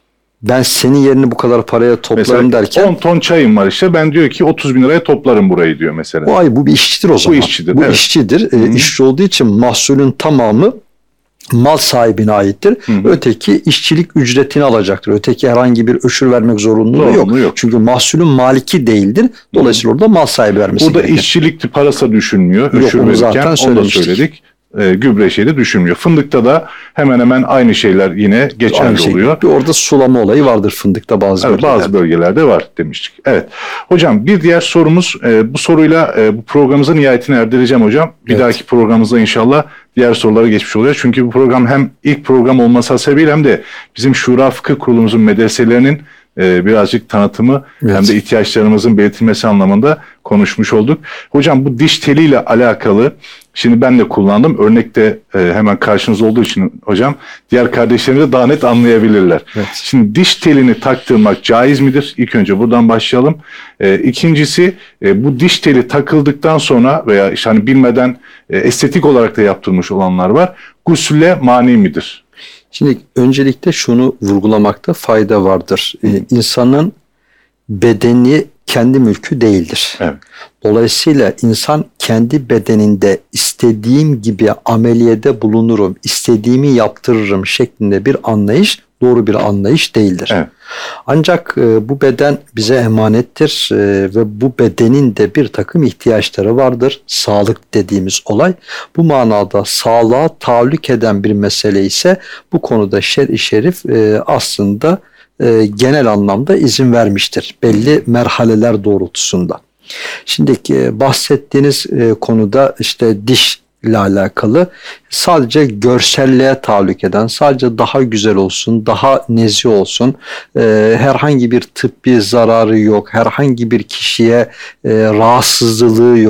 Ben senin yerini bu kadar paraya toplarım mesela derken. on ton çayım var işte, ben diyor ki otuz bin liraya toplarım burayı diyor mesela. Bu ay bu bir işçidir o zaman. Bu işçidir. Bu evet. işçidir. E, işçi olduğu için mahsulün tamamı mal sahibine aittir. Hı hı. Öteki işçilik ücretini alacaktır. Öteki herhangi bir öşür vermek zorunluluğu Doğru, yok. yok. Çünkü mahsulün maliki değildir. Dolayısıyla hı. orada mal sahibi vermesi Burada gerekir. işçilik parası düşünmüyor. Yok, öşür verirken onu da söyledik. E, gübre şeyi de düşünmüyor. Fındıkta da hemen hemen aynı şeyler yine geçerli şey oluyor. Bir orada sulama olayı vardır fındıkta bazı evet, bölgelerde. Bazı bölgelerde var demiştik. Evet. Hocam bir diğer sorumuz e, bu soruyla e, bu programımızın nihayetine erdireceğim hocam. Bir evet. dahaki programımızda inşallah diğer sorulara geçmiş olacağız. Çünkü bu program hem ilk program olması hasebiyle hem de bizim Şura Fıkıh Kurulumuzun medreselerinin e, birazcık tanıtımı evet. hem de ihtiyaçlarımızın belirtilmesi anlamında konuşmuş olduk. Hocam bu diş teliyle alakalı şimdi ben de kullandım. Örnekte e, hemen karşınızda olduğu için hocam diğer kardeşlerimiz de daha net anlayabilirler. Evet. Şimdi diş telini taktırmak caiz midir? İlk önce buradan başlayalım. E, ikincisi e, bu diş teli takıldıktan sonra veya işte hani bilmeden e, estetik olarak da yaptırmış olanlar var. Gusülle mani midir? Şimdi öncelikle şunu vurgulamakta fayda vardır. Ee, insanın bedeni kendi mülkü değildir. Evet. Dolayısıyla insan kendi bedeninde istediğim gibi ameliyede bulunurum, istediğimi yaptırırım şeklinde bir anlayış doğru bir anlayış değildir. Evet. Ancak e, bu beden bize emanettir e, ve bu bedenin de bir takım ihtiyaçları vardır. Sağlık dediğimiz olay. Bu manada sağlığa tahallük eden bir mesele ise bu konuda şer-i şerif e, aslında e, genel anlamda izin vermiştir. Belli merhaleler doğrultusunda. Şimdi e, bahsettiğiniz e, konuda işte diş ile alakalı sadece görselliğe tahallük eden, sadece daha güzel olsun, daha nezih olsun, e, herhangi bir tıbbi zararı yok, herhangi bir kişiye e, rahatsızlığı yok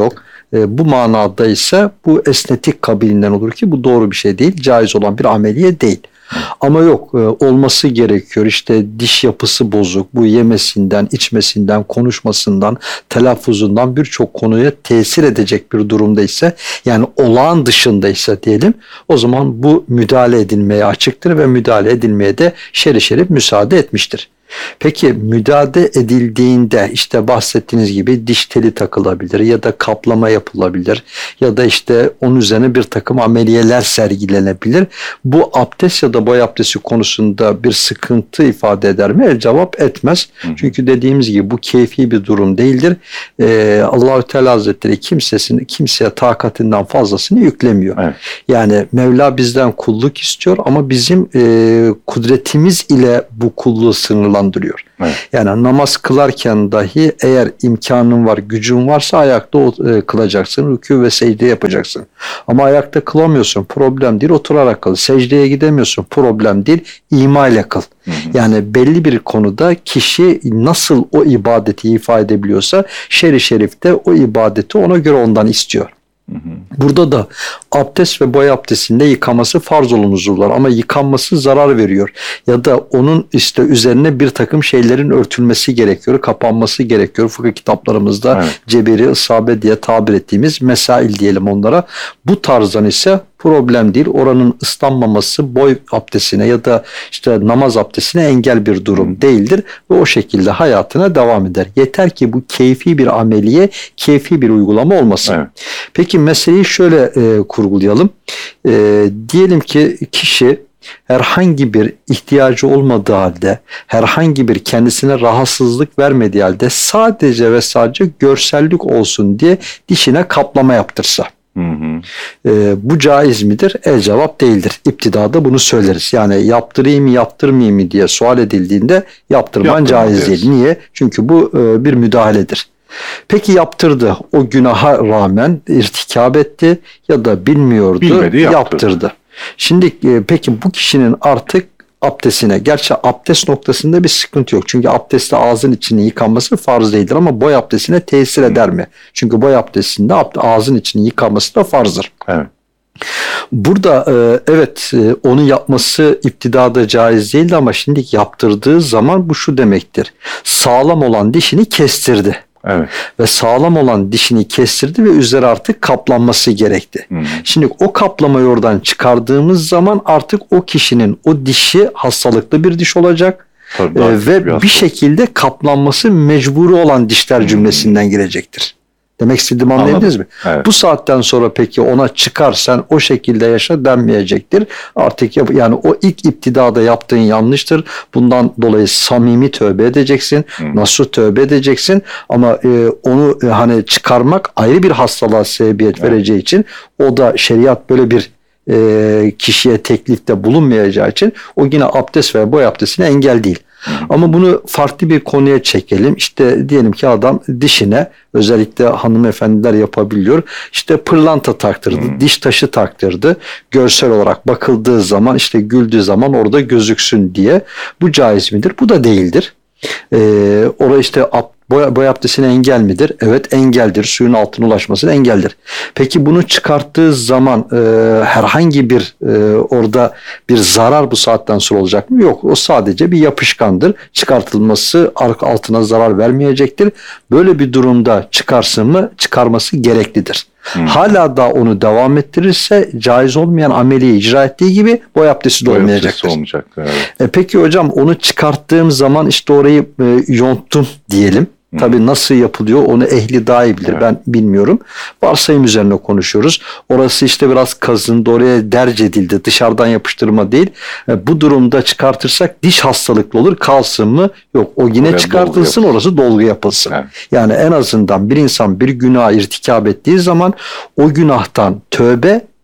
E, bu manada ise bu esnetik kabilinden olur ki bu doğru bir şey değil. Caiz olan bir ameliye değil. Ama yok, olması gerekiyor. İşte diş yapısı bozuk. Bu yemesinden, içmesinden, konuşmasından, telaffuzundan birçok konuya tesir edecek bir durumdaysa, yani olağan dışındaysa diyelim, o zaman bu müdahale edilmeye açıktır ve müdahale edilmeye de şer'i şerif müsaade etmiştir. Peki müdahale edildiğinde işte bahsettiğiniz gibi diş teli takılabilir ya da kaplama yapılabilir ya da işte onun üzerine bir takım ameliyeler sergilenebilir. Bu abdest ya da boy abdesti konusunda bir sıkıntı ifade eder mi? El cevap etmez. Hı. Çünkü dediğimiz gibi bu keyfi bir durum değildir. Ee, Allah-u Teala Hazretleri kimsesini, kimseye takatinden fazlasını yüklemiyor. Evet. Yani Mevla bizden kulluk istiyor ama bizim e, kudretimiz ile bu kulluğu sınırlandırıyor. Evet. Yani namaz kılarken dahi eğer imkanın var, gücün varsa ayakta e, kılacaksın, rükû ve secde yapacaksın. Ama ayakta kılamıyorsun, problem değil, oturarak kıl. Secdeye gidemiyorsun, problem değil, ima ile kıl. Hı hı. Yani belli bir konuda kişi nasıl o ibadeti ifade edebiliyorsa şer-i şerifte o ibadeti ona göre ondan istiyor. Burada da abdest ve boy abdestinde yıkaması farz olan uzuvlar ama yıkanması zarar veriyor ya da onun işte üzerine bir takım şeylerin örtülmesi gerekiyor, kapanması gerekiyor. Fıkıh kitaplarımızda evet. cebiri, isabe diye tabir ettiğimiz mesail diyelim onlara. Bu tarzdan ise problem değil. Oranın ıslanmaması boy abdestine ya da işte namaz abdestine engel bir durum değildir ve o şekilde hayatına devam eder. Yeter ki bu keyfi bir ameliye, keyfi bir uygulama olmasın. Evet. Peki meseleyi şöyle e, kurgulayalım. E, diyelim ki kişi herhangi bir ihtiyacı olmadığı halde, herhangi bir kendisine rahatsızlık vermediği halde sadece ve sadece görsellik olsun diye dişine kaplama yaptırsa. Hı hı. E, bu caiz midir? El cevap değildir. İptidada bunu söyleriz. Yani yaptırayım mı yaptırmayayım mı diye sual edildiğinde yaptırman Yaptırma caiz diyoruz. değil. Niye? Çünkü bu e, bir müdahaledir. Peki yaptırdı. O günaha rağmen irtikab etti ya da bilmiyordu, Bilmedi, yaptırdı. Şimdi e, peki bu kişinin artık abdestine, gerçi abdest noktasında bir sıkıntı yok. Çünkü abdestte ağzın içinin yıkanması farz değildir ama boy abdestine tesir eder mi? Çünkü boy abdestinde ağzın içinin yıkanması da farzdır. Evet. Burada e, evet e, onu yapması iptidada caiz değildi ama şimdi yaptırdığı zaman bu şu demektir. Sağlam olan dişini kestirdi. Evet. Ve sağlam olan dişini kestirdi ve üzeri artık kaplanması gerekti. Hmm. Şimdi o kaplamayı oradan çıkardığımız zaman artık o kişinin o dişi hastalıklı bir diş olacak. Tabii, ee, ve bir, bir şekilde kaplanması mecburi olan dişler hmm. cümlesinden girecektir. Demek istediğimi anlayabildiniz mi? Evet. Bu saatten sonra peki ona çıkar sen o şekilde yaşa denmeyecektir. Artık yap, yani o ilk iptidada yaptığın yanlıştır. Bundan dolayı samimi tövbe edeceksin. Hmm. Nasuh tövbe edeceksin. Ama e, onu e, hani çıkarmak ayrı bir hastalığa sebebiyet evet. vereceği için o da şeriat böyle bir e, kişiye teklifte bulunmayacağı için o yine abdest ve boy abdestine engel değil. Ama bunu farklı bir konuya çekelim. İşte diyelim ki adam dişine, özellikle hanımefendiler yapabiliyor, İşte pırlanta taktırdı, hmm. diş taşı taktırdı. Görsel olarak bakıldığı zaman işte güldüğü zaman orada gözüksün diye. Bu caiz midir? Bu da değildir. Ee, orada işte boy, boy abdestine engel midir? Evet engeldir. Suyun altına ulaşmasına engeldir. Peki bunu çıkarttığı zaman e, herhangi bir e, orada bir zarar bu saatten sonra olacak mı? Yok. O sadece bir yapışkandır. Çıkartılması altına zarar vermeyecektir. Böyle bir durumda çıkarsın mı? Çıkarması gereklidir. Hmm. Hala da onu devam ettirirse caiz olmayan ameliyi icra ettiği gibi boy abdesti de olmayacaktır. olmayacaktır evet. e, peki hocam onu çıkarttığım zaman işte orayı e, yonttum diyelim. Hmm. Tabii nasıl yapılıyor onu ehli daha iyi bilir. Evet. Ben bilmiyorum. Varsayım üzerine konuşuyoruz. Orası işte biraz kazındı, oraya derc edildi. Dışarıdan yapıştırma değil. E, bu durumda çıkartırsak diş hastalıklı olur. Kalsın mı? Yok. O yine oraya çıkartılsın, dolgu orası dolgu yapılsın. Evet. Yani en azından bir insan bir günah irtikab ettiği zaman o günahtan tövbe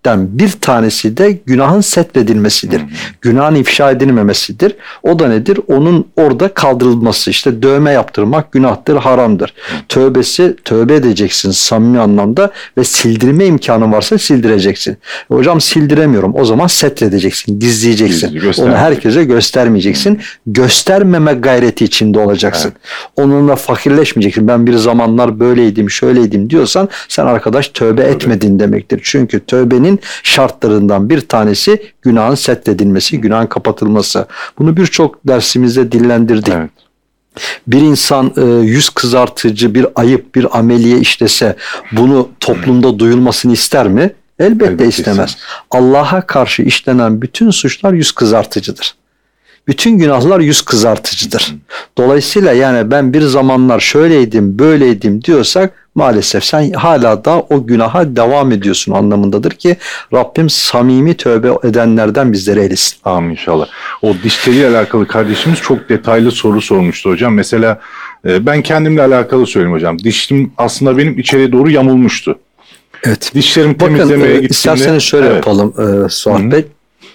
şarttan bir tanesi de günahın setredilmesidir. Hmm. Günahın ifşa edilmemesidir. O da nedir? Onun orada kaldırılması. İşte dövme yaptırmak günahtır, haramdır. Hmm. Tövbesi, tövbe edeceksin samimi anlamda ve sildirme imkanın varsa sildireceksin. Hocam sildiremiyorum. O zaman setredeceksin, gizleyeceksin. Gizli, onu herkese göstermeyeceksin. Hmm. Göstermeme gayreti içinde olacaksın. Evet. Onunla fakirleşmeyeceksin. Ben bir zamanlar böyleydim, şöyleydim diyorsan sen arkadaş tövbe evet. etmedin demektir. Çünkü tövbenin şartlarından bir tanesi günahın setredilmesi, günahın kapatılması. Bunu birçok dersimizde dillendirdik. Evet. Bir insan e, yüz kızartıcı bir ayıp, bir ameliye işlese bunu toplumda duyulmasını ister mi? Elbette, Elbette istemez. istemez. Allah'a karşı işlenen bütün suçlar yüz kızartıcıdır. Bütün günahlar yüz kızartıcıdır. Dolayısıyla yani ben bir zamanlar şöyleydim, böyleydim diyorsak maalesef sen hala da o günaha devam ediyorsun anlamındadır ki Rabbim samimi tövbe edenlerden bizleri eylesin. Amin inşallah. O diş teliyle alakalı kardeşimiz çok detaylı soru sormuştu hocam. Mesela ben kendimle alakalı söyleyeyim hocam. Dişim aslında benim içeriye doğru yamulmuştu. Evet. Dişlerimi temizlemeye Bakın, gittiğimde. İsterseniz şöyle evet. yapalım e, Suat Bey.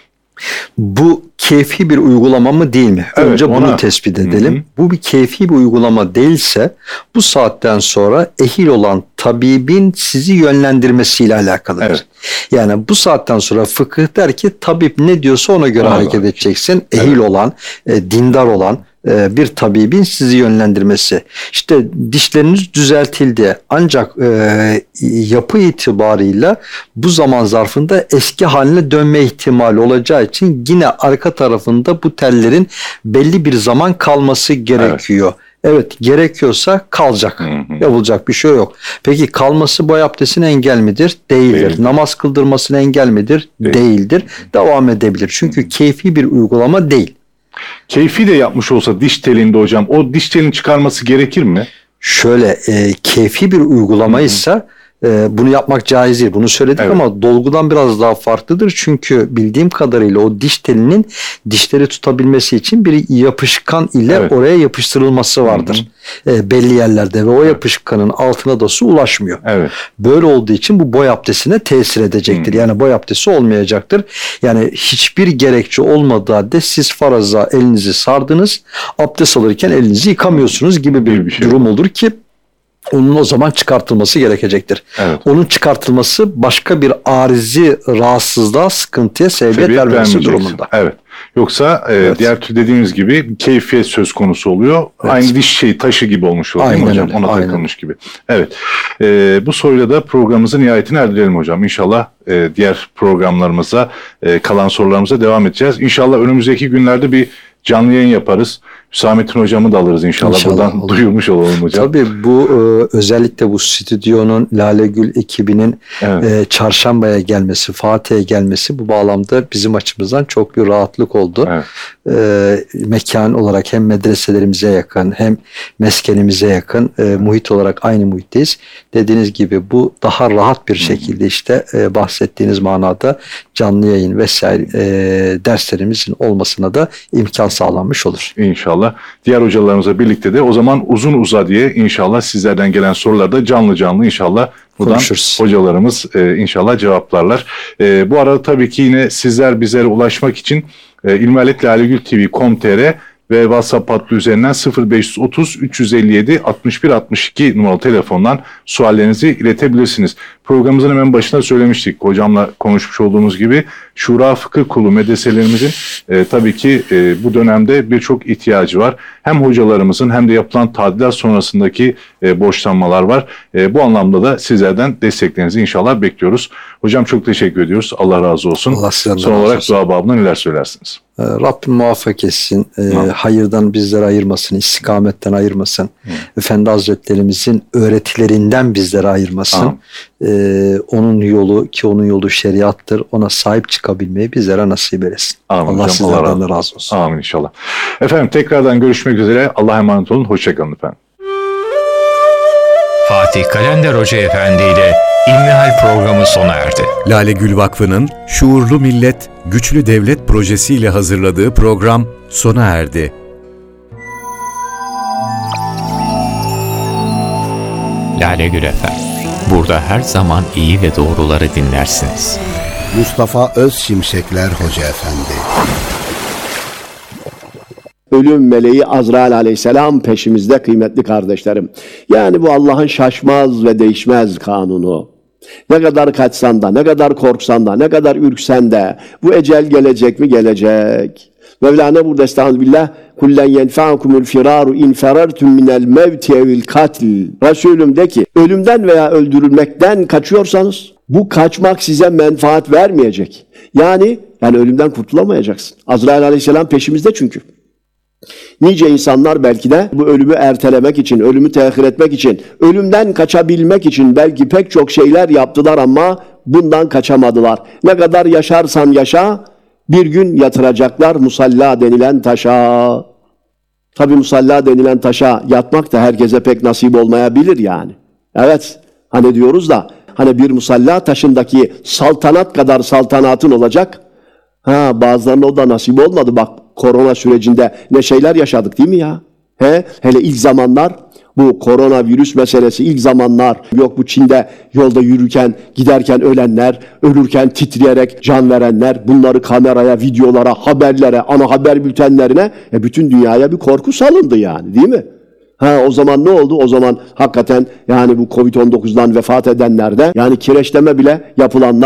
Bu keyfi bir uygulama mı değil mi? Evet, Önce bunu ona... tespit edelim. Hı-hı. Bu bir keyfi bir uygulama değilse bu saatten sonra ehil olan tabibin sizi yönlendirmesiyle alakalıdır. Evet. Yani bu saatten sonra fıkıh der ki tabip ne diyorsa ona göre ona hareket var. edeceksin. Ehil evet. olan, e, dindar olan bir tabibin sizi yönlendirmesi. İşte dişleriniz düzeltildi. Ancak e, yapı itibarıyla bu zaman zarfında eski haline dönme ihtimali olacağı için yine arka tarafında bu tellerin belli bir zaman kalması gerekiyor. Evet. Evet, gerekiyorsa kalacak. Hı hı. Yapılacak bir şey yok. Peki kalması boy abdestine engel midir? Değildir. Değil. Namaz kıldırmasına engel midir? Değil. Değildir. Devam edebilir. Çünkü hı. keyfi bir uygulama değil. Keyfi de yapmış olsa diş telinde hocam o diş telini çıkarması gerekir mi? Şöyle e, keyfi bir uygulamaysa e, bunu yapmak caiz değil. Bunu söyledik evet. ama dolgudan biraz daha farklıdır. Çünkü bildiğim kadarıyla o diş telinin dişleri tutabilmesi için bir yapışkan ile evet. oraya yapıştırılması vardır. E, belli yerlerde ve o evet. yapışkanın altına da su ulaşmıyor. Evet. Böyle olduğu için bu boy abdestine tesir edecektir. Hmm. Yani boy abdesti olmayacaktır. Yani hiçbir gerekçe olmadığı halde siz faraza elinizi sardınız, abdest alırken elinizi yıkamıyorsunuz gibi bir, bir şey durum olur ki onun o zaman çıkartılması gerekecektir. Evet. Onun çıkartılması başka bir arizi rahatsızlığa, sıkıntıya sebebiyet vermesi durumunda. Evet. Yoksa e, evet. diğer tür dediğimiz gibi keyfiyet söz konusu oluyor. Evet. Aynı diş şey taşı gibi olmuş oluyor değil mi hocam? Öyle. Ona Aynen. takılmış gibi. Evet. E, bu soruyla da programımızın nihayetine erdirelim hocam. İnşallah e, diğer programlarımıza, e, kalan sorularımıza devam edeceğiz. İnşallah önümüzdeki günlerde bir canlı yayın yaparız. Hüsamettin hocamı da alırız inşallah. İnşallah buradan olur. Duyurmuş olalım hocam. Tabii bu e, özellikle bu stüdyonun Lale Gül ekibinin evet. e, çarşambaya gelmesi, Fatih'e gelmesi bu bağlamda bizim açımızdan çok bir rahatlık oldu. Evet. E, mekan olarak hem medreselerimize yakın hem meskenimize yakın e, muhit olarak aynı muhitteyiz. Dediğiniz gibi bu daha rahat bir şekilde işte e, bahsettiğiniz manada canlı yayın vesaire e, derslerimizin olmasına da imkan sağlanmış olur. İnşallah. Diğer hocalarımızla birlikte de o zaman uzun uza diye inşallah sizlerden gelen sorularda canlı canlı inşallah buradan konuşuruz. Hocalarımız e, inşallah cevaplarlar. E, bu arada tabii ki yine sizler bizlere ulaşmak için e, ilmihalet lalegül tv nokta com nokta tr ve WhatsApp hattı üzerinden sıfır beş otuz üç yüz elli yedi altmış bir altmış iki numaralı telefondan suallerinizi iletebilirsiniz. Programımızın hemen başında söylemiştik. Hocamla konuşmuş olduğumuz gibi Şura Fıkıh Kurulu medreselerimizin e, tabii ki e, bu dönemde birçok ihtiyacı var. Hem hocalarımızın hem de yapılan tadilat sonrasındaki e, borçlanmalar var. E, bu anlamda da sizlerden desteklerinizi inşallah bekliyoruz. Hocam çok teşekkür ediyoruz. Allah razı olsun. Allah Son olarak olsun. Dua babına neler söylersiniz? Rabbim muvaffak etsin. E, hayırdan bizleri ayırmasın. İstikametten ayırmasın. Hı. Efendi Hazretlerimizin öğretilerinden bizleri ayırmasın. E, onun yolu ki onun yolu şeriattır. Ona sahip çıkabilmeyi bizlere nasip eylesin. Amin Allah hocam, sizlerden Allah razı, razı olsun. Amin inşallah. Efendim tekrardan görüşmek üzere. Allah'a emanet olun. Hoşçakalın efendim. Fatih Kalender Hoca Efendi ile İlmihal programı sona erdi. Lale Gül Vakfı'nın Şuurlu Millet, Güçlü Devlet projesiyle hazırladığı program sona erdi. Lale Gül Efendi. Burada her zaman iyi ve doğruları dinlersiniz. Mustafa Özşimşekler Hoca Efendi. Ölüm meleği Azrail aleyhisselam peşimizde kıymetli kardeşlerim. Yani bu Allah'ın şaşmaz ve değişmez kanunu. Ne kadar kaçsan da, ne kadar korksan da, ne kadar ürksen de bu ecel gelecek mi? Gelecek. Mevlana burada estağfirullah kullen yenfa'kumul firaru in ferartum minel mevti evil katil. Resulüm de ki ölümden veya öldürülmekten kaçıyorsanız bu kaçmak size menfaat vermeyecek. Yani yani ölümden kurtulamayacaksın. Azrail aleyhisselam peşimizde çünkü. Nice insanlar belki de bu ölümü ertelemek için, ölümü tehir etmek için, ölümden kaçabilmek için belki pek çok şeyler yaptılar ama bundan kaçamadılar. Ne kadar yaşarsan yaşa, bir gün yatıracaklar musalla denilen taşa. Tabi musalla denilen taşa yatmak da herkese pek nasip olmayabilir yani. Evet, hani diyoruz da, hani bir musalla taşındaki saltanat kadar saltanatın olacak. Ha, bazılarına o da nasip olmadı. Bak korona sürecinde ne şeyler yaşadık değil mi ya? He, hele ilk zamanlar bu koronavirüs meselesi ilk zamanlar yok bu Çin'de yolda yürürken giderken ölenler, ölürken titreyerek can verenler, bunları kameraya, videolara, haberlere, ana haber bültenlerine e bütün dünyaya bir korku salındı yani değil mi? Ha, o zaman ne oldu? O zaman hakikaten yani bu kovid on dokuzdan vefat edenlerde yani kireçleme bile yapılanlar